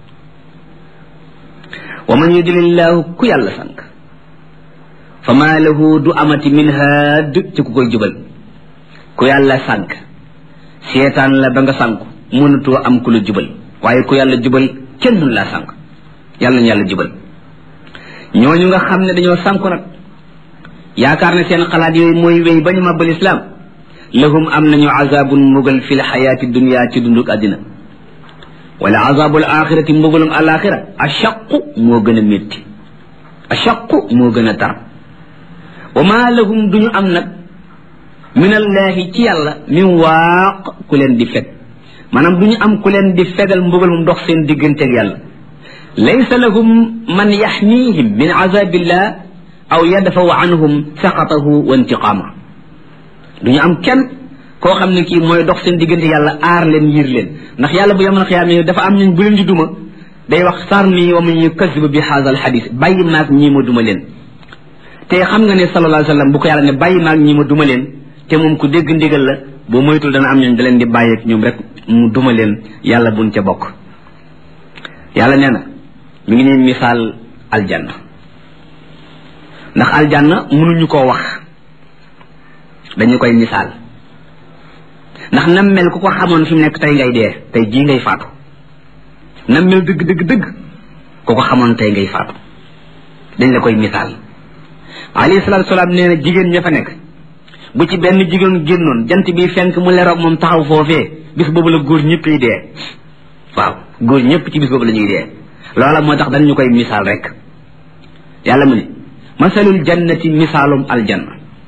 B: wa man yudlillahu ku yàlla sànk fa maa lahu du amati min haad ci ku koy jubal ku yàlla sànk seetaan la ba nga sànku mënatoo am ku la jubal waaye ku yàlla jubal kenn dun laa sànk yàlla ñu yàlla jubal ñooñu nga xam ne dañoo sànku nag yaakaar ne seen xalaat yooyu mooy wéy ba ñu màbbal islaam lahum am nañu azabun mbugal fi lxayaati dunia ci dunduk àddina wala azabul axirati mbugalum alaxira ashaqu moo gën a métti ashaqu moo gën a tar wa ma lahum duñu am nag min allahi ci yàlla min waaq ku leen di feg maanaam duñu am ku leen di fegal mbugalum dox seen digganteeg yàlla laysa lahum man yaxmihim min azabillah aw yadfaw anhum saqatahu wa intiqaama duñu am kenn koo xam ne kii mooy dox seen diggante yàlla aar leen yiir leen ndax yàlla bu yamal xiyaama dafa am ñun bu leen di duma day wax sarni wa man yukazzibu bi haadha al hadis bàyyi maag ñii ma duma leen te xam nga ne sallallahu alayhi wa sallam bu ko yàlla ne bàyyi maag ñii ma duma leen te moom ku dégg ndigal la boo moytul dana am ñun da leen di bàyyeeg ñoom rek mu duma leen yàlla buñ ca bokk yàlla nee na mi ngi nii misaal aljanna ndax aljanna mënuñu koo wax dañu koy misaal ndax nam mel ku ko xamoon fi mu nekk tey ngay dee tey jii ngay faatu nam mel dëgg dëgg dëgg ku ko xamoon tey ngay faatu dañ la koy misaal alayhi salaatu salaam nee na jigéen ña fa nekk bu ci benn jigéen génnoon jant bi fenk mu leroog moom taxaw foofee bis boobu la góor ñëpp yi dee waaw góor ñëpp ci bis boobu la ñuy dee loola moo tax dañu koy misaal rek yàlla mu ne masalul jannati misaalum aljanna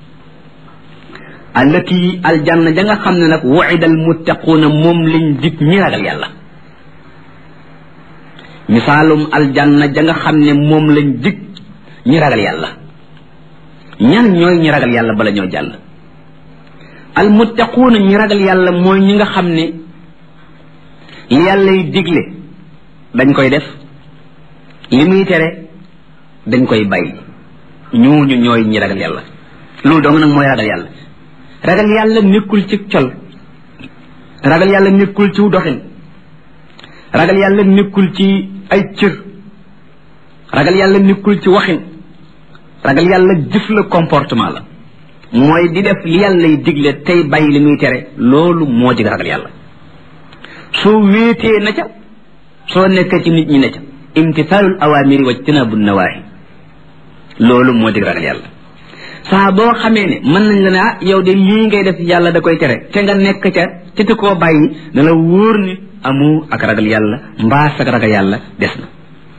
B: allati aljanna ja nga xam ne nag wu'ida almuttaquuna moom lañ dig ñi ragal yàlla misaalum aljanna ja nga xam ne moom lañ dig ñi ragal yàlla ñan ñooy ñi ragal yàlla bala ñoo jàll almuttaquuna ñi ragal yàlla mooy ñi nga xam ne li yàlla y digle dañ koy def li muy tere dañ koy bàyyi ñooñu ñooy ñi ragal yàlla loolu dong nag mooy ragal yàlla ragal yàlla nekkul ci col ragal yàlla nekkul ci doxin ragal yàlla nekkul ci ay cër ragal yàlla nekkul ci waxin ragal yàlla jëf la comportement la mooy di def li yàlla y digle tey bàyyi li muy tere loolu moo jig ragal yàlla soo wéetee na ca soo nekkee ci nit ñi na ca imtisaalul awaamiri wa ijtinaabu nawaahi loolu moo jig ragal yàlla saa boo xamee ne mën nañ la ne ah yow de lii ngay def yàlla da koy tere te nga nekk ca te te koo bàyyi na la wóor ni amu ak ragal yàlla mbaa ak ragal yàlla des na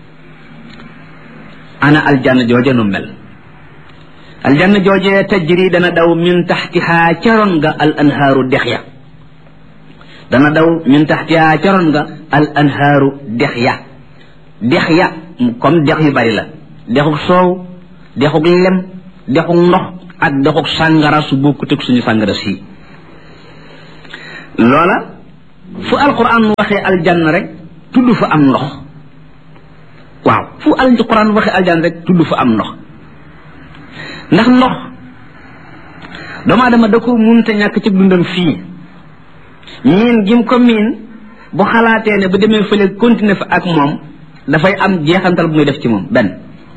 B: ana aljanna jooje nu mel aljanna jooje tajri dana daw min taxtihaa caroon nga al anhaaru dex ya dana daw min taxtihaa caroon nga al anhaaru dex ya dex ya comme dex yu bari la dexuk soow dexuk lem dexuk ndox ak dexuk sàngara su bokkut ak suñu sàngara si loola fu alquran waxee aljanna rek tudd fa am ndox waaw fu alquran waxee aljanna rek tudd fa am ndox ndax ndox doomu aadama da ko munta ñàkk ci dundam fii miin gim ko miin bu xalaatee ne bu demee fële continuer fa ak moom dafay am jeexantal bu muy def ci moom benn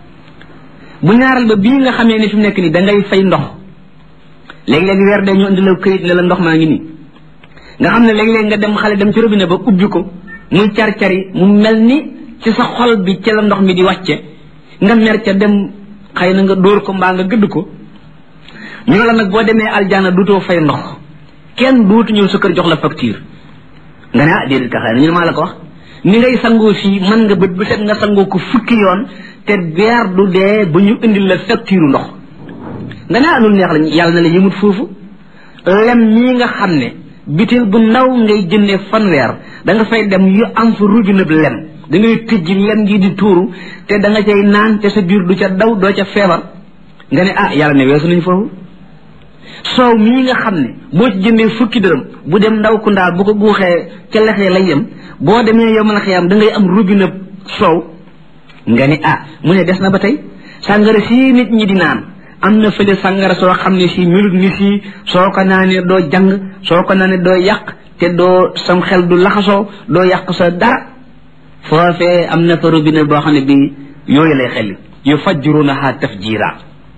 B: bu ñaaral ba bii nga xamee ni fi mu nekk nii da ngay fay ndox léeg-léeg weer dee ñu indi la këyit ne la ndox maa ngi nii nga xam ne léeg-léeg nga dem xale dem ci robinet ba ubbi ko muy car-cari mu mel ni ci sa xol bi ci la ndox mi di wàcce nga mer ca dem xëy na nga dóor ko mbaa nga gëdd ko ñu ne la nag boo demee aljana duutoo fay ndox kenn duutu ñëw sa kër jox la facture nga ne ah déedéet ka xëy na ñu ne maa la ko wax ni ngay sangoo fii mën nga bët bu set nga sangoo ko fukki yoon te weer du dee ba ñu indil la facture ndox nga ne ah loolu neex la yàlla na la yëmut foofu lem ñii nga xam ne bitil bu ndaw ngay jëndee fanweer da nga fay dem yu am fa robinet bi lem da ngay tëjji lem gi di tuuru te da nga cay naan te sa biir du ca daw doo ca feebar nga ne ah yàlla ne weesu nañ foofu soow mii nga xam ne boo ci jëndee fukki dërëm bu dem ndaw ku ndaal bu ko guuxee ca lexee lay yem boo demee yow mën a xiyam da ngay am robinet soow nga ne ah mu ne des na ba tey sàngara si nit ñi di naan am na fële sàngara soo xam ne si melut ni si soo ko naanee doo jàng soo ko naanee doo yàq te doo sam xel du laxasoo doo yàq sa dara foofee am na fa robinet boo xam ne bi yooyu lay xel yu fajjurunaha tafjira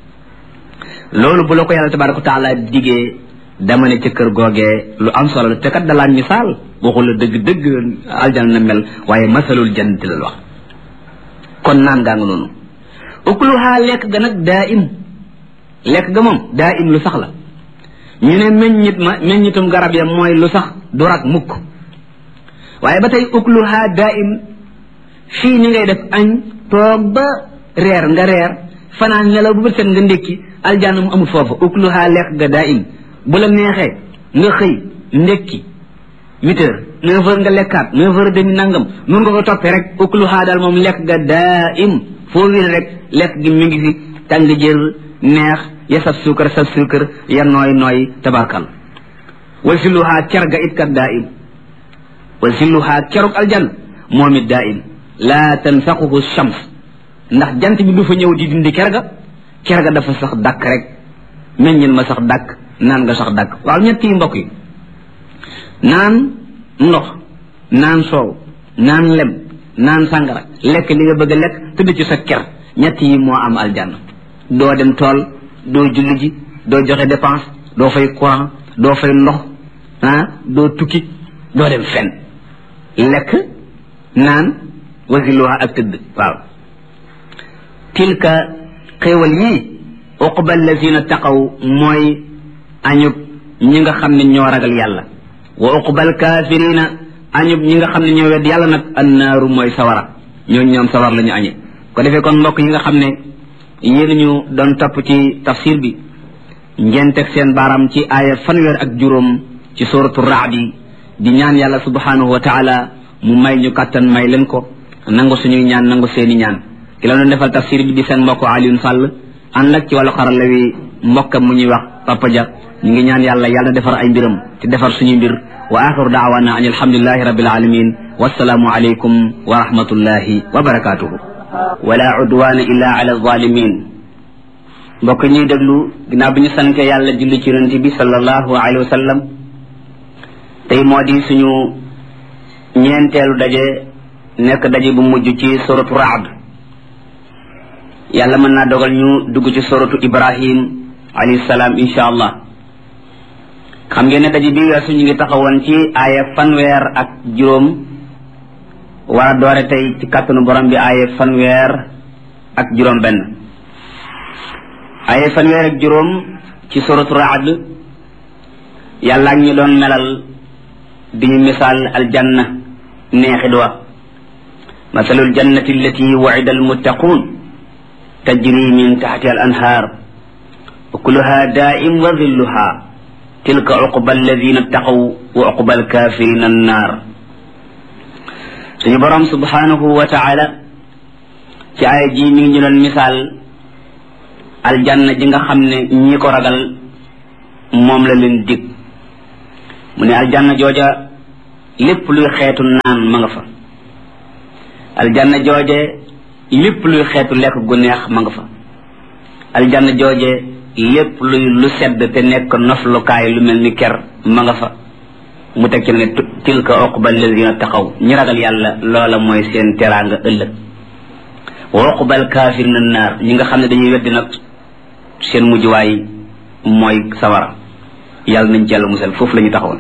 B: loolu bu la ko yàlla tabaraka wa taala digee dama ne ca kër googee lu am solo la te kat dalaa misaal waxul la dëgg dëgg aljana na mel waaye masalul jannati la wax kon naan gaa nga noonu ukluha lekk ga nag daa im lekk ga moom daa im lu sax la ñu ne meññit ma meññitum garab ya mooy lu sax du rak mukk waaye ba tey ukluha daa im fii ni ngay def añ toog ba reer nga reer fanaan nelaw bu bët set nga ndékki aljanna mu amul foofu ukluha lekk ga daa im bu la neexee nga xëy ndékki huit heures neuf heures nga lekkaat neuf heures demi nangam noonu nga ko toppee rek ukluha daal moom lekk ga daa im foo wér rek lekk gi mi ngi fi tàng jër neex ya saf suukar saf suukar ya nooy nooy tabarkal wa zilluha ker ga it kat daa im wa zilluha keruk aljanna moom it daa im laa tanfaquhu shams ndax jant bi du fa ñëw di dindi ker ga ker ga dafa sax dàkk rek meññin ma sax dàkk naan nga sax dàkk waaw ñett yi mbokk yi naan ndox naan soow naan lem naan sàngara lekk li nga bëgg a lekk tëdd ci sa ker ñett yi moo am aljanna doo dem tool doo julli ji doo joxe dépense doo fay courant doo fay ndox ah doo tukki doo dem fenn lekk naan wasiluha ak tëdd waaw tilka xéewal yii uqba allazina taqaw mooy añub ñi nga xam ne ñoo ragal yàlla wa uqbal kaafirina añub ñi nga xam ne ñoo wedd yàlla nag annaaru mooy sawara ñoo ñoom sawar la ñu añe ko defee kon mbokk yi nga xam ne yéen ñu doon topp ci tafsir bi ngeen teg seen baaraam ci aaya fanweer ak juróom ci suratu raadi di ñaan yàlla subhanahu wa taala mu may ñu kàttan may leen ko nangu suñuy ñaan nangu seeni ñaan ki la doon defal tafsir bi di seen mbokk Alioune Sall ànd ak ci wàllu xarala wi mbokkam mu ñuy wax Papa Dia ñu ngi ñaan yàlla yàlla defar ay mbiram te defar suñuy mbir wa axiru daawana an alhamdulillahi rabbil alamin wassalaamu alaykum wa rahmatullahi wa barakatuhu wala udwana illa ala zalimin mbokk ñuy déglu ginnaaw bi ñu sante yàlla julli ci yonent bi sallallahu alayhi wa sallam tey moo di suñu ñeenteelu daje nekk daje bu mujj ci suratu Ra'd yàlla mën naa dogal ñu dugg ci suratu Ibrahim alayhi salaam insha allah xam ngeen ne daje bi weesu ñu ngi taxawoon ci aaya fanweer ak juróom war a doore tey ci kàttanu borom bi aaya fanweer ak juróom benn aaya fanweer ak juróom ci suratu Ra'd yàlla ak ñu doon melal di ñu misaal aljanna neexit wa masalul jannati allati wa'ida almuttaqun tajri min tahtiha al anhar ukuluha da'im wa dhilluha tilka uqba alladhina ittaqaw wa uqba alkafirina annar suñu borom subhanahu wa ta'ala ci ay ji mi ngi ñu doon misaal aljanna ji nga xam ne ñi ko ragal moom la leen dig mu ne aljanna jooja lépp luy xeetu naan ma nga fa aljanna jooje lépp luy xeetu lekk gu neex ma nga fa aljanna jooje lépp luy lu sedd te nekk noflukaay lu mel ni ker ma nga fa mu teg ci ne tilka uqba alladina taqaw ñi ragal yàlla loola mooy seen teraanga ëllëg wa uqba alkaafirina naar ñi nga xam ne dañuy weddi nag seen mujjuwaay mooy sawara yàlla nañ ci yàlla musal foofu la ñu taxawoon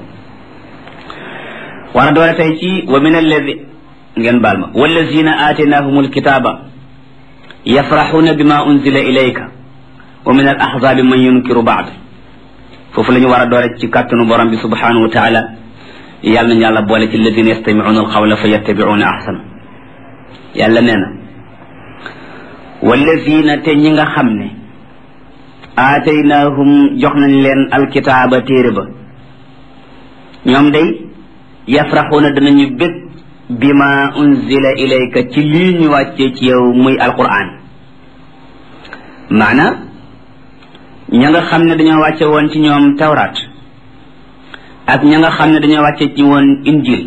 B: war a doole tey ci wa min alladi ngeen baal ma wallazina aataynahum alkitaba yafraxuuna bima unzila ilayka wa min al ahzabi man yunkiru baad foofu la ñu war a doole ci kàttanu borom bi subhanahu wa taala yàlla nañu yàlla boole ci alladina yastamicuuna alqawla fa yattabicuuna ahsana yàlla nee na wallazina te ñi nga xam ne aataynahum jox nañ leen alkitaaba téere ba ñoom day yafraxuuna danañu bég bima unzila ilayka ci lii ñu wàccee ci yow muy alquran maana ña nga xam ne dañoo wàcce woon ci ñoom tawraat ak ña nga xam ne dañoo wàcce ci woon injil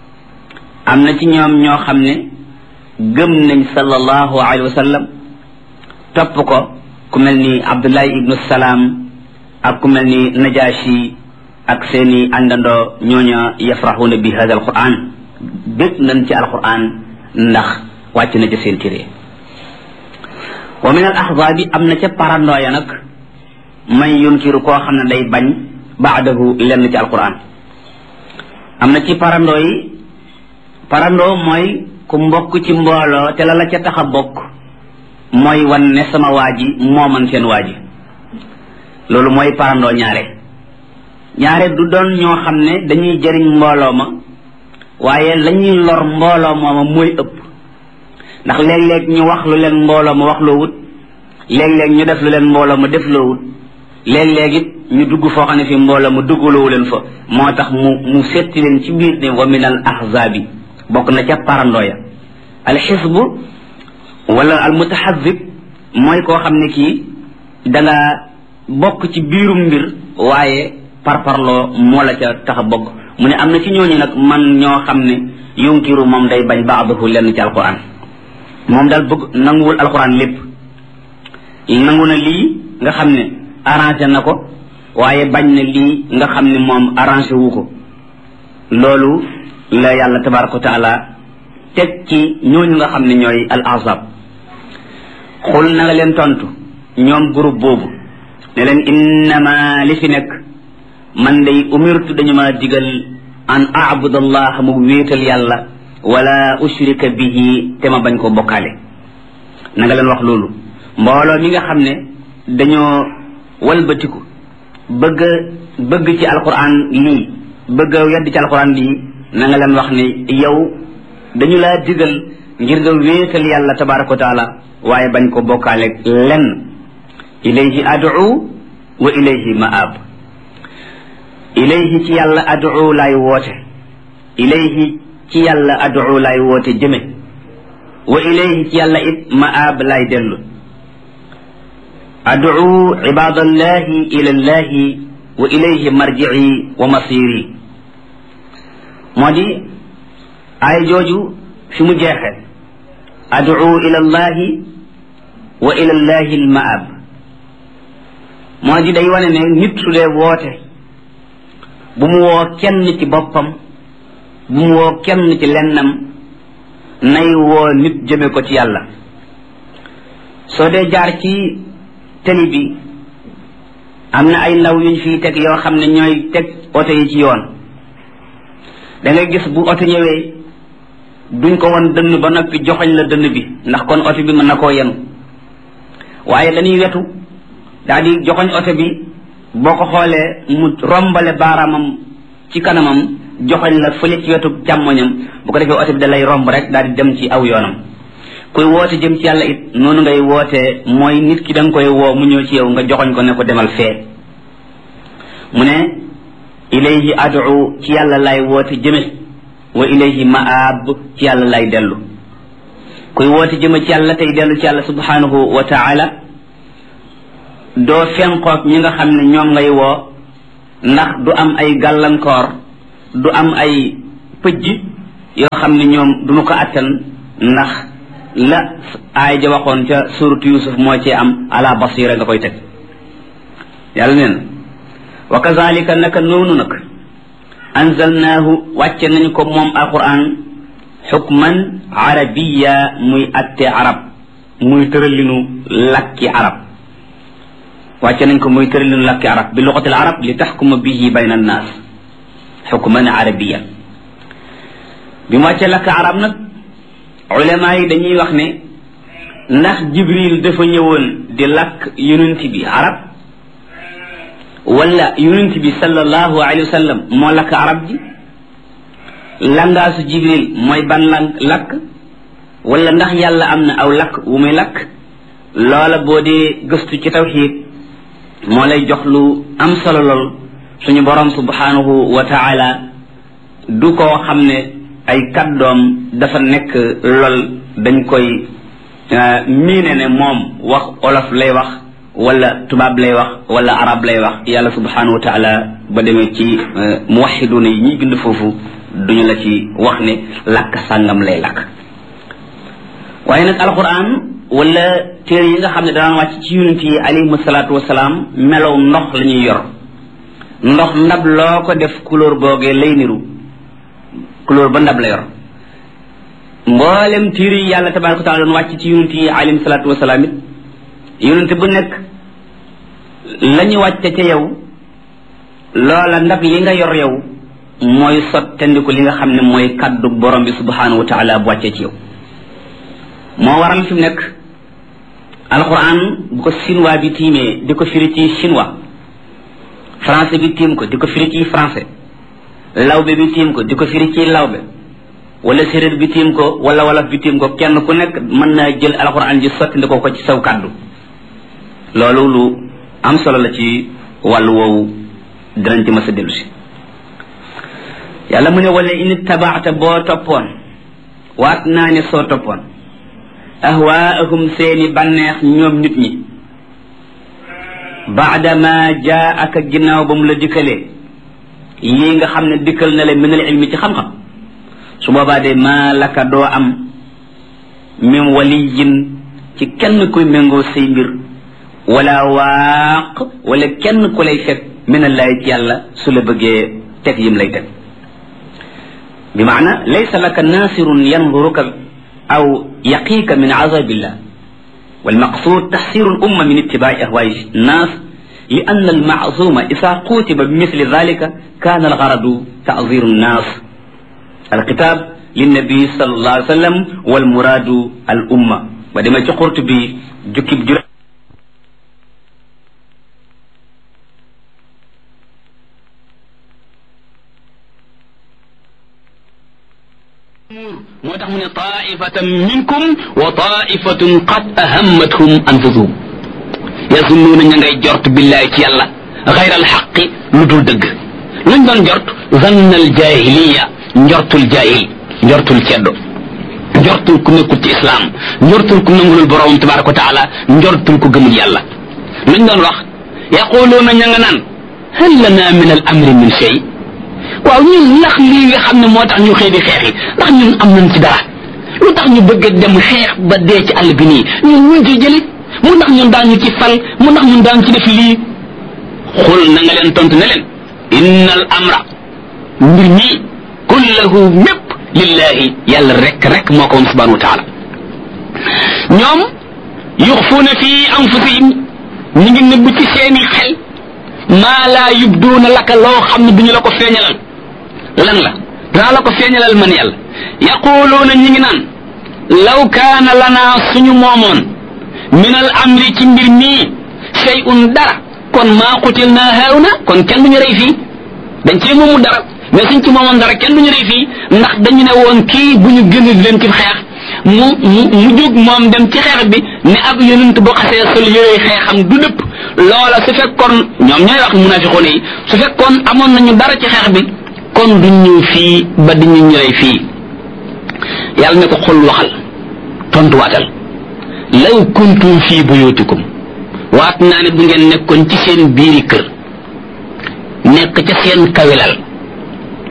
B: am na ci ñoom ñoo xam ne gëm nañ sallallahu alayhi wa sallam topp ko ku mel ni abdullahi ibnu salaam ak ku mel ni najashi ak seeni àndandoo ñooña yafraxuuna bi hada alquran bég nañ ci alquran ndax wàcc na ci seen téere wa min al ahzaabi am na ca parandoo ya nag man yunkiru koo xam ne day bañ baadahu lenn ci alquran am na ci parandoo yi parandoo mooy ku mbokk ci mbooloo te la la ca tax a bokk mooy wan ne sama waa ji moo man seen waa ji loolu mooy parandoo ñaare ñaare du doon ñoo xam ne dañuy jëriñ mbooloo ma waaye lañuy lor mbooloo mooma mooy ëpp ndax léeg-léeg ñu wax lu leen mbooloo ma wax loo wut léeg-léeg ñu def lu leen mbooloo ma def loo wut léeg-léeg it ñu dugg foo xam ne fi mbooloo ma duggaloowu leen fa moo tax mu mu setti leen ci biir ne wa min al ahzaabi bokk na ca parandoo ya al xisbu wala al mutaxazib mooy koo xam ne kii danga bokk ci biirum mbir waaye parparloo moo la ca tax a bokk mu ne am na ci ñooñu nag man ñoo xam ne yunkiru moom day bañ baadahu lenn ci alquran moom daal bëgg nanguwul alquran lépp nangu na lii nga xam ne arrangé na ko waaye bañ na lii nga xam ne moom arrangé wu ko loolu la yàlla tabaraka wa taala teg ci ñooñu nga xam ne ñooy al ahzab xul na nga leen tontu ñoom groupe boobu ne leen innama li fi nekk man day umirtu dañu ma digal an a'budu allah mu wéetal yàlla wala ushrika bihi te ma bañ ko bokkaale na nga leen wax loolu mbooloo mi nga xam ne dañoo walbatiku bëgg bëgg ci alquran lii bëgg yedd ci alquran lii na nga leen wax ne yow dañu laa digal ngir nga wéetal yàlla tabaraka wa taala waaye bañ ko bokkaale lenn ilayhi ad'u wa ilayhi ma'ab ilayhi ci yàlla ad'u laay woote ilayhi ci yàlla ad'u laay woote jëme wa ilayhi ci yàlla it ma'ab laay dellu ad'u ibadallahi ila llahi wa ilayhi marji'i wa masiri moo di ay jooju fi mu jeexe ad'u ila llahi wa ila llahi al ma'ab moo di day wane ne nit su dee woote bu mu woo kenn ci boppam bu mu woo kenn ci lennam nay woo nit jëme ko ci yàlla soo dee jaar ci tali bi am na ay ndaw yuñ fii teg yoo xam ne ñooy teg oto yi ci yoon da ngay gis bu oto ñëwee duñ ko won dënn ba noppi joxoñ la dënn bi ndax kon oto bi mën na koo yenu waaye dañuy wetu daal di joxoñ oto bi boo ko xoolee mu rombale baaraamam ci kanamam joxoñ la fële ci wetu càmmoñam bu ko defee oto bi da lay romb rek daal di dem ci aw yoonam kuy woote jëm ci yàlla it noonu ngay wootee mooy nit ki da nga koy woo mu ñëw ci yow nga joxoñ ko ne ko demal fee mu ne ilayhi ad'u ci yàlla lay woote jëme wa ilayhi ma'ab ci yàlla lay dellu kuy woote jëme ci yàlla tey dellu ci yàlla subhanahu wa ta'ala doo fenqoog ñi nga xam ne ñoom ngay woo ndax du am ay gàllankoor du am ay pëjj yoo xam ne ñoom duñu ko attan ndax la aay ja waxoon ca suratu yusuf moo ci am ala basira nga koy teg yàlla nee na wa kazalika naka noonu nag anzalnaahu wàcce nañu ko moom alquran xukman arabiya muy atte arab muy tëralinu lakki arab wàcce nañ ko muy tëralinu lakki arab bi luxatil arab li taxkuma bihi bayna annaas xukman arabiya bi mu wàccee lakk arab nag ulama yi dañuy wax ne ndax jibril dafa ñëwoon di lakk yonent bi arab wala yonent bi sallallahu alayhi wa sallam moo lakk arab ji langaasu jibril mooy ban lang lakk wala ndax yàlla am na aw lakk wu muy lakk loola boo dee gëstu ci tawxiid moo lay jox lu am solo lool suñu borom subhanahu wa taala du koo xam ne ay kàddoom dafa nekk lool dañ koy miine ne moom wax olof lay wax wala tubaab lay wax wala arab lay wax yàlla subhanahu wa taala ba demee ci muwaxiduna yi ñuy bind foofu duñu la ci wax ne làkk sàngam lay làkk waaye nag alquran wala téere yi nga xam ne daan wàcc ci yonent yi alayhim salaatu wasalaam melow ndox la ñuy yor ndox ndab loo ko def couleur boogee lay niru couleur ba ndab la yor mboolem téere yi yàlla tabaraka wa taala doon wàcc ci yonent yi alayhim salaatu wasalaam it yonent bu nekk la ñu wàcce ca yow loola ndab li nga yor yow mooy sottandiku li nga xam ne mooy kaddu borom bi subhanahu wa taala bu wàccee ci yow moo waral fi mu nekk alquran bu ko chinois bi tiimee di ko firi ci chinois français bi tiim ko di ko firi ci français lawbe bi tiim ko di ko firi ci lawbe wala séréer bi tiim ko wala wolof bi tiim ko kenn ku nekk mën naa jël alquran ji sottandikoo ko ci saw kaddu loolu lu am solo la ci wàllu woowu dinañ ci mës a dellu si yàlla mu ne wala in tabaata boo toppoon waat naa ne soo toppoon ahwaahum seeni bànneex ñoom nit ñi baada ma jaa aka ginnaaw ba mu la dikkalee lii nga xam ne dikkal na la min al ilmi ci xam-xam su boobaa de maa laka doo am min waliyin ci kenn kuy méngoo say mbir wala waaq wala kenn ku lay fekk min allahi ci yàlla su la bëggee teg yim lay teg bi maana laysa laka nasirun yanduruka aw yaqiika min azabillah والمقصود تحسير الأمة من اتباع أهواء الناس لأن المعصوم إذا قوتب بمثل ذلك كان الغرض تعذير الناس الكتاب للنبي صلى الله عليه وسلم والمراد الأمة ودما قرت بجكب جرى
A: moo tax mu ne taifatan minkum wa taifatun qad ahammathum anfusuhum yazunnuuna ña ngay jort billahi ci yàlla xayra alxaqi lu dul dëgg luñ doon jort zanna aljahiliya njortul jahil njortul ceddo njortul ku nekkul ci islam njortul ku nangulul borom tabaraka wa taala njortul ku gëmul yàlla luñ doon wax yaquluuna ña nga naan hal lana min al amri min shay waaw ñun ndax lii nga xam ne moo tax ñu xëy di xeex yi ndax ñun am nañ ci dara lu tax ñu bëgg a dem xeex ba dee ci àll bi nii ñun ñu ci jëli mu ndax ñun daañu ci fal mu ndax ñun daañu ci def lii xul na nga leen tontu ne leen inna al amra mbir mii kullahu mépp lillahi yàlla rek rek moo ko woon subhanahu wa taala ñoom yuxfuuna fi anfusihim ñu ngi nëbb ci seeni xel maa laa yubduuna laka loo xam ne duñu la ko feeñalal lan la danaa la ko feeñalal man yàlla yaquluuna ñi ngi naan law kaana lanaa suñu moomoon min al amri ci mbir mii shay'un dara kon maa qutil naa haawna kon kenn duñu rey fii dañ cee moomu dara mais suñ ci moomoon dara kenn duñu rey fii ndax dañu ne woon kii bu ñu gën leen ci xeex mu mu mu jóg moom dem ci xeex bi ne ab yonent boo xasee sol yooyu xeexam du dëpp loola su fekkoon ñoom ñooy wax munafiqoon yi su fekkoon amoon nañu dara ci xeex bi kon duñ ñëw fii ba di ñu ñëwee fii yàlla ne ko xul waxal tontuwaatal law kuntum fii buyutikum waat naa ne bu ngeen nekkoon ci seen biiri kër nekk ca seen kawilal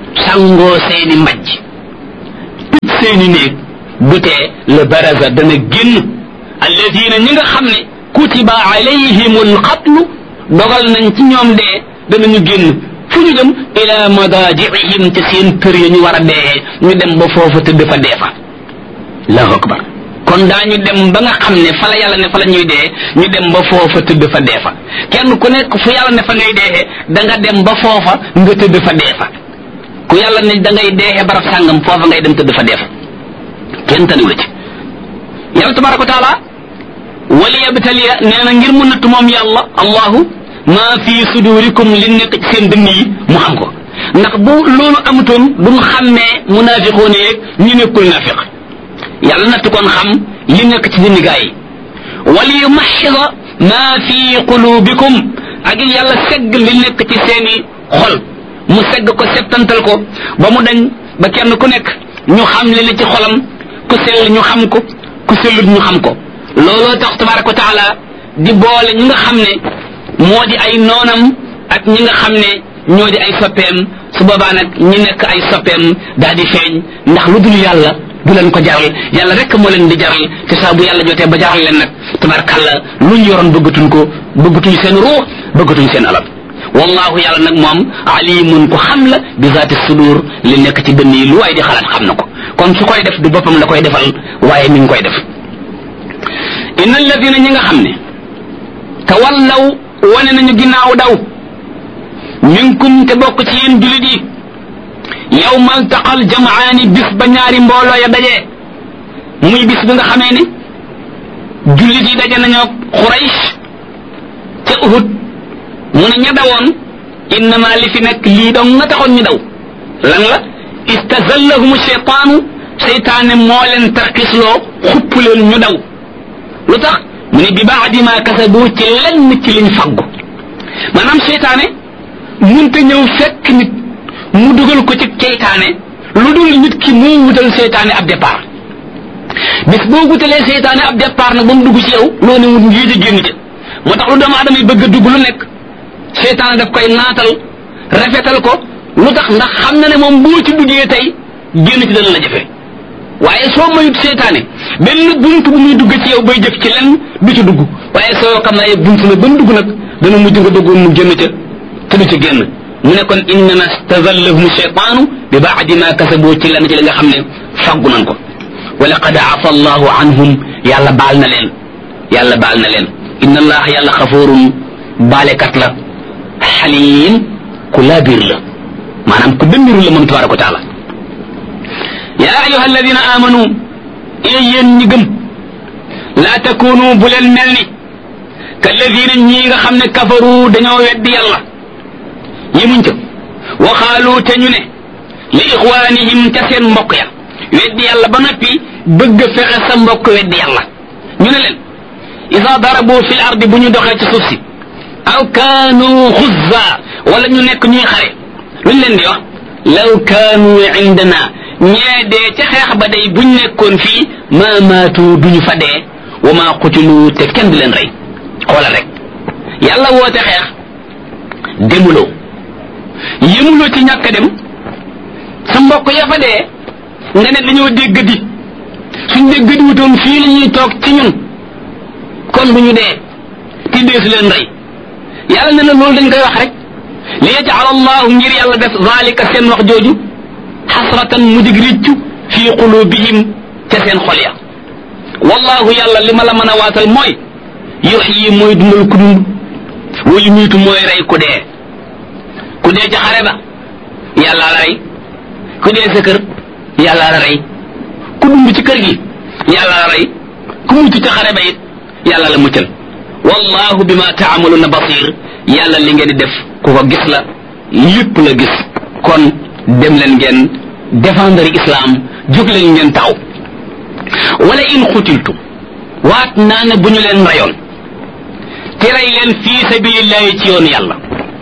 A: sangoo seeni mbajj tëj seeni néeg bu tee la baraza dana génn alladina ñi nga xam ne kutiba alayhimul qatlu dogal nañ ci ñoom dee danañu génn fu ñu dem ila madaji'ihim ca seen kër ya ñu war a dee ñu dem ba foofu tëdd fa dee fa allahu akbar kon daañu dem ba nga xam ne fa la yàlla ne fa la ñuy dee ñu dem ba foofa tëdd fa dee fa kenn ku nekk fu yàlla ne fa ngay dee da nga dem ba foofa nga tëdd fa dee fa ku yàlla ne da ngay dee barab sàngam foofa ngay dem tëdd fa dee fa kenn taniw la ci yàlla tabaraka wa taala wali yabtaliya nee na ngir mu natt moom yàlla allahu maa fi sudurikum li nekk ci seen dënn yi mu xam ko ndax bu loolu amutoon duñ xàmmee munaafiqoon yeeg ñu nekkul naafiq yàlla natt kon xam li nekk ci dënn gaa yi wali yumaxxida maa fi qulubikum ak yàlla segg li nekk ci seeni xol mu segg ko settantal ko ba mu dañ ba kenn ku nekk ñu xam li ne ci xolam ku sell ñu xam ko ku sellut ñu xam ko looloo tax tabaraka wa taala di boole ñi nga xam ne moo di ay noonam ak ñi nga xam ne ñoo di ay soppeem su boobaa nag ñi nekk ay soppeem daal di feeñ ndax lu dul yàlla du leen ko jaral yàlla rek moo leen di jaral te saa bu yàlla jotee ba jaral leen nag tabarakàlla lu ñu yoroon bëggatuñ ko bëggatuñ seen ruux bëggatuñ seen alal wallahu yàlla nag moom alimun ko xam la bi zaati sudur li nekk ci dënn yi lu waay di xalaat xam na ko kon su koy def du boppam la koy defal waaye mi ngi koy def inna alladina ñi nga xam ne tawallaw wane nañu ginnaaw daw minkum te bokk ci yéen julit yi yawma altaqal jamaani bis ba ñaari mbooloo ya dajee muy bis bi nga xamee ne jullit yi daje nañoo Quraysh ca Uhud mu ne ña dawoon innama li fi nekk lii dong nga taxoon ñu daw lan la istazallahum cheytaanu seytaane moo leen tarkisloo xupp leen ñu daw lu tax mu ne bi baadi ma kasabu ci lenn ci liñ faggu maanaam seytaane munte ñëw fekk nit mu dugal ko ci seytaane lu dul nit ki moo wutal seytaane ab départ bis boo wutalee seytaane ab départ nag ba mu dugg ci yow loo ne wut ngii di génn ca moo tax lu doomu aadama yi bëgg a dugg lu nekk seytaane daf koy naatal rafetal ko lu tax ndax xam na ne moom boo ci duggee tey génn ci dana la jafe waaye soo mayut seytaane benn bunt bu muy dugg ci yow bay jëf ci lenn du ci dugg waaye soo xam ne bunt na ba mu dugg nag dana mujj nga bëggoon mu génn ca te du ci génn mu ne kon innama stazallahum shaytaanu bi baadi ma kasaboo ci lenn ci li nga xam ne faggu nan ko wa laqad afa allahu anhum yàlla baal na leen yàlla baal na leen inna allah yàlla xafoorun baalekat la xaliim ku laabir la maanaam ku dëmmiru la moom tabaraka wa taala yaa ayuha alladina amanu ee yéen ñi gëm laa takunu bu leen mel ni kalladina ñii nga xam ne kafaru dañoo weddi yàlla yemuñ ca waxaalu te ñu ne li ixwaanihim ca seen mbokk ya weddi yàlla ba noppi bëgg fexe sa mbokk weddi yàlla ñu ne leen isa darabu fil ardi bu ñu doxee ci suuf si aw kaanu xuzza wala ñu nekk ñuy xare luñ leen di wax law kaanu indana ñee dee ca xeex ba day buñ nekkoon fii ma maatu duñu fa dee wa ma qutilu te kenn du leen rey xoolal rek yàlla woote xeex demuloo yëmuloo ci ñàkk dem sa mbokk ya fa dee nga ne dañoo déggadi suñ déggadi wutoon fii la ñuy toog ci ñun kon bu ñu dee ti dee su leen rey yàlla ne la loolu dañ koy wax rek li yaj'al allahu ngir yàlla def zalika seen wax jooju xasratan mu dig riccu fii qulubihim ca seen xol ya wallahu yàlla li ma la mën a waatal mooy yuhyi mooy dundal ku dund wa yumiitu mooy rey ku dee ku dee ca xare ba yàlla la rey ku dee sa kër yàlla la rey ku dund ci kër gi yàlla la rey ku mucc ca xare ba it yàlla la muccal wallahu bima taamaluna basir yàlla li ngeen di def ku ko gis la lépp la gis kon dem leen ngeen défendre islam jóg leen ngeen taxaw wala in xutiltum waat naa ne bu ñu leen rayoon te rey leen fii sabilillahi ci yoonu yàlla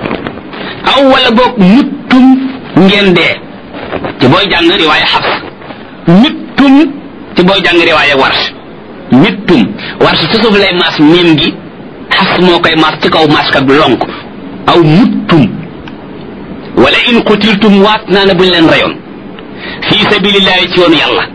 A: aw wala boog muttum ngeen dee ci booy jàng riwaaya xabs mittum ci booy jàng riwaaya warsh mittum warsh ci suuf lay maas miim gi xas moo koy maas ci kaw maas kat lonk aw muttum wala in qutiltum waat naa ne buñ leen rayoon fi sabilillahi ci yoonu yàlla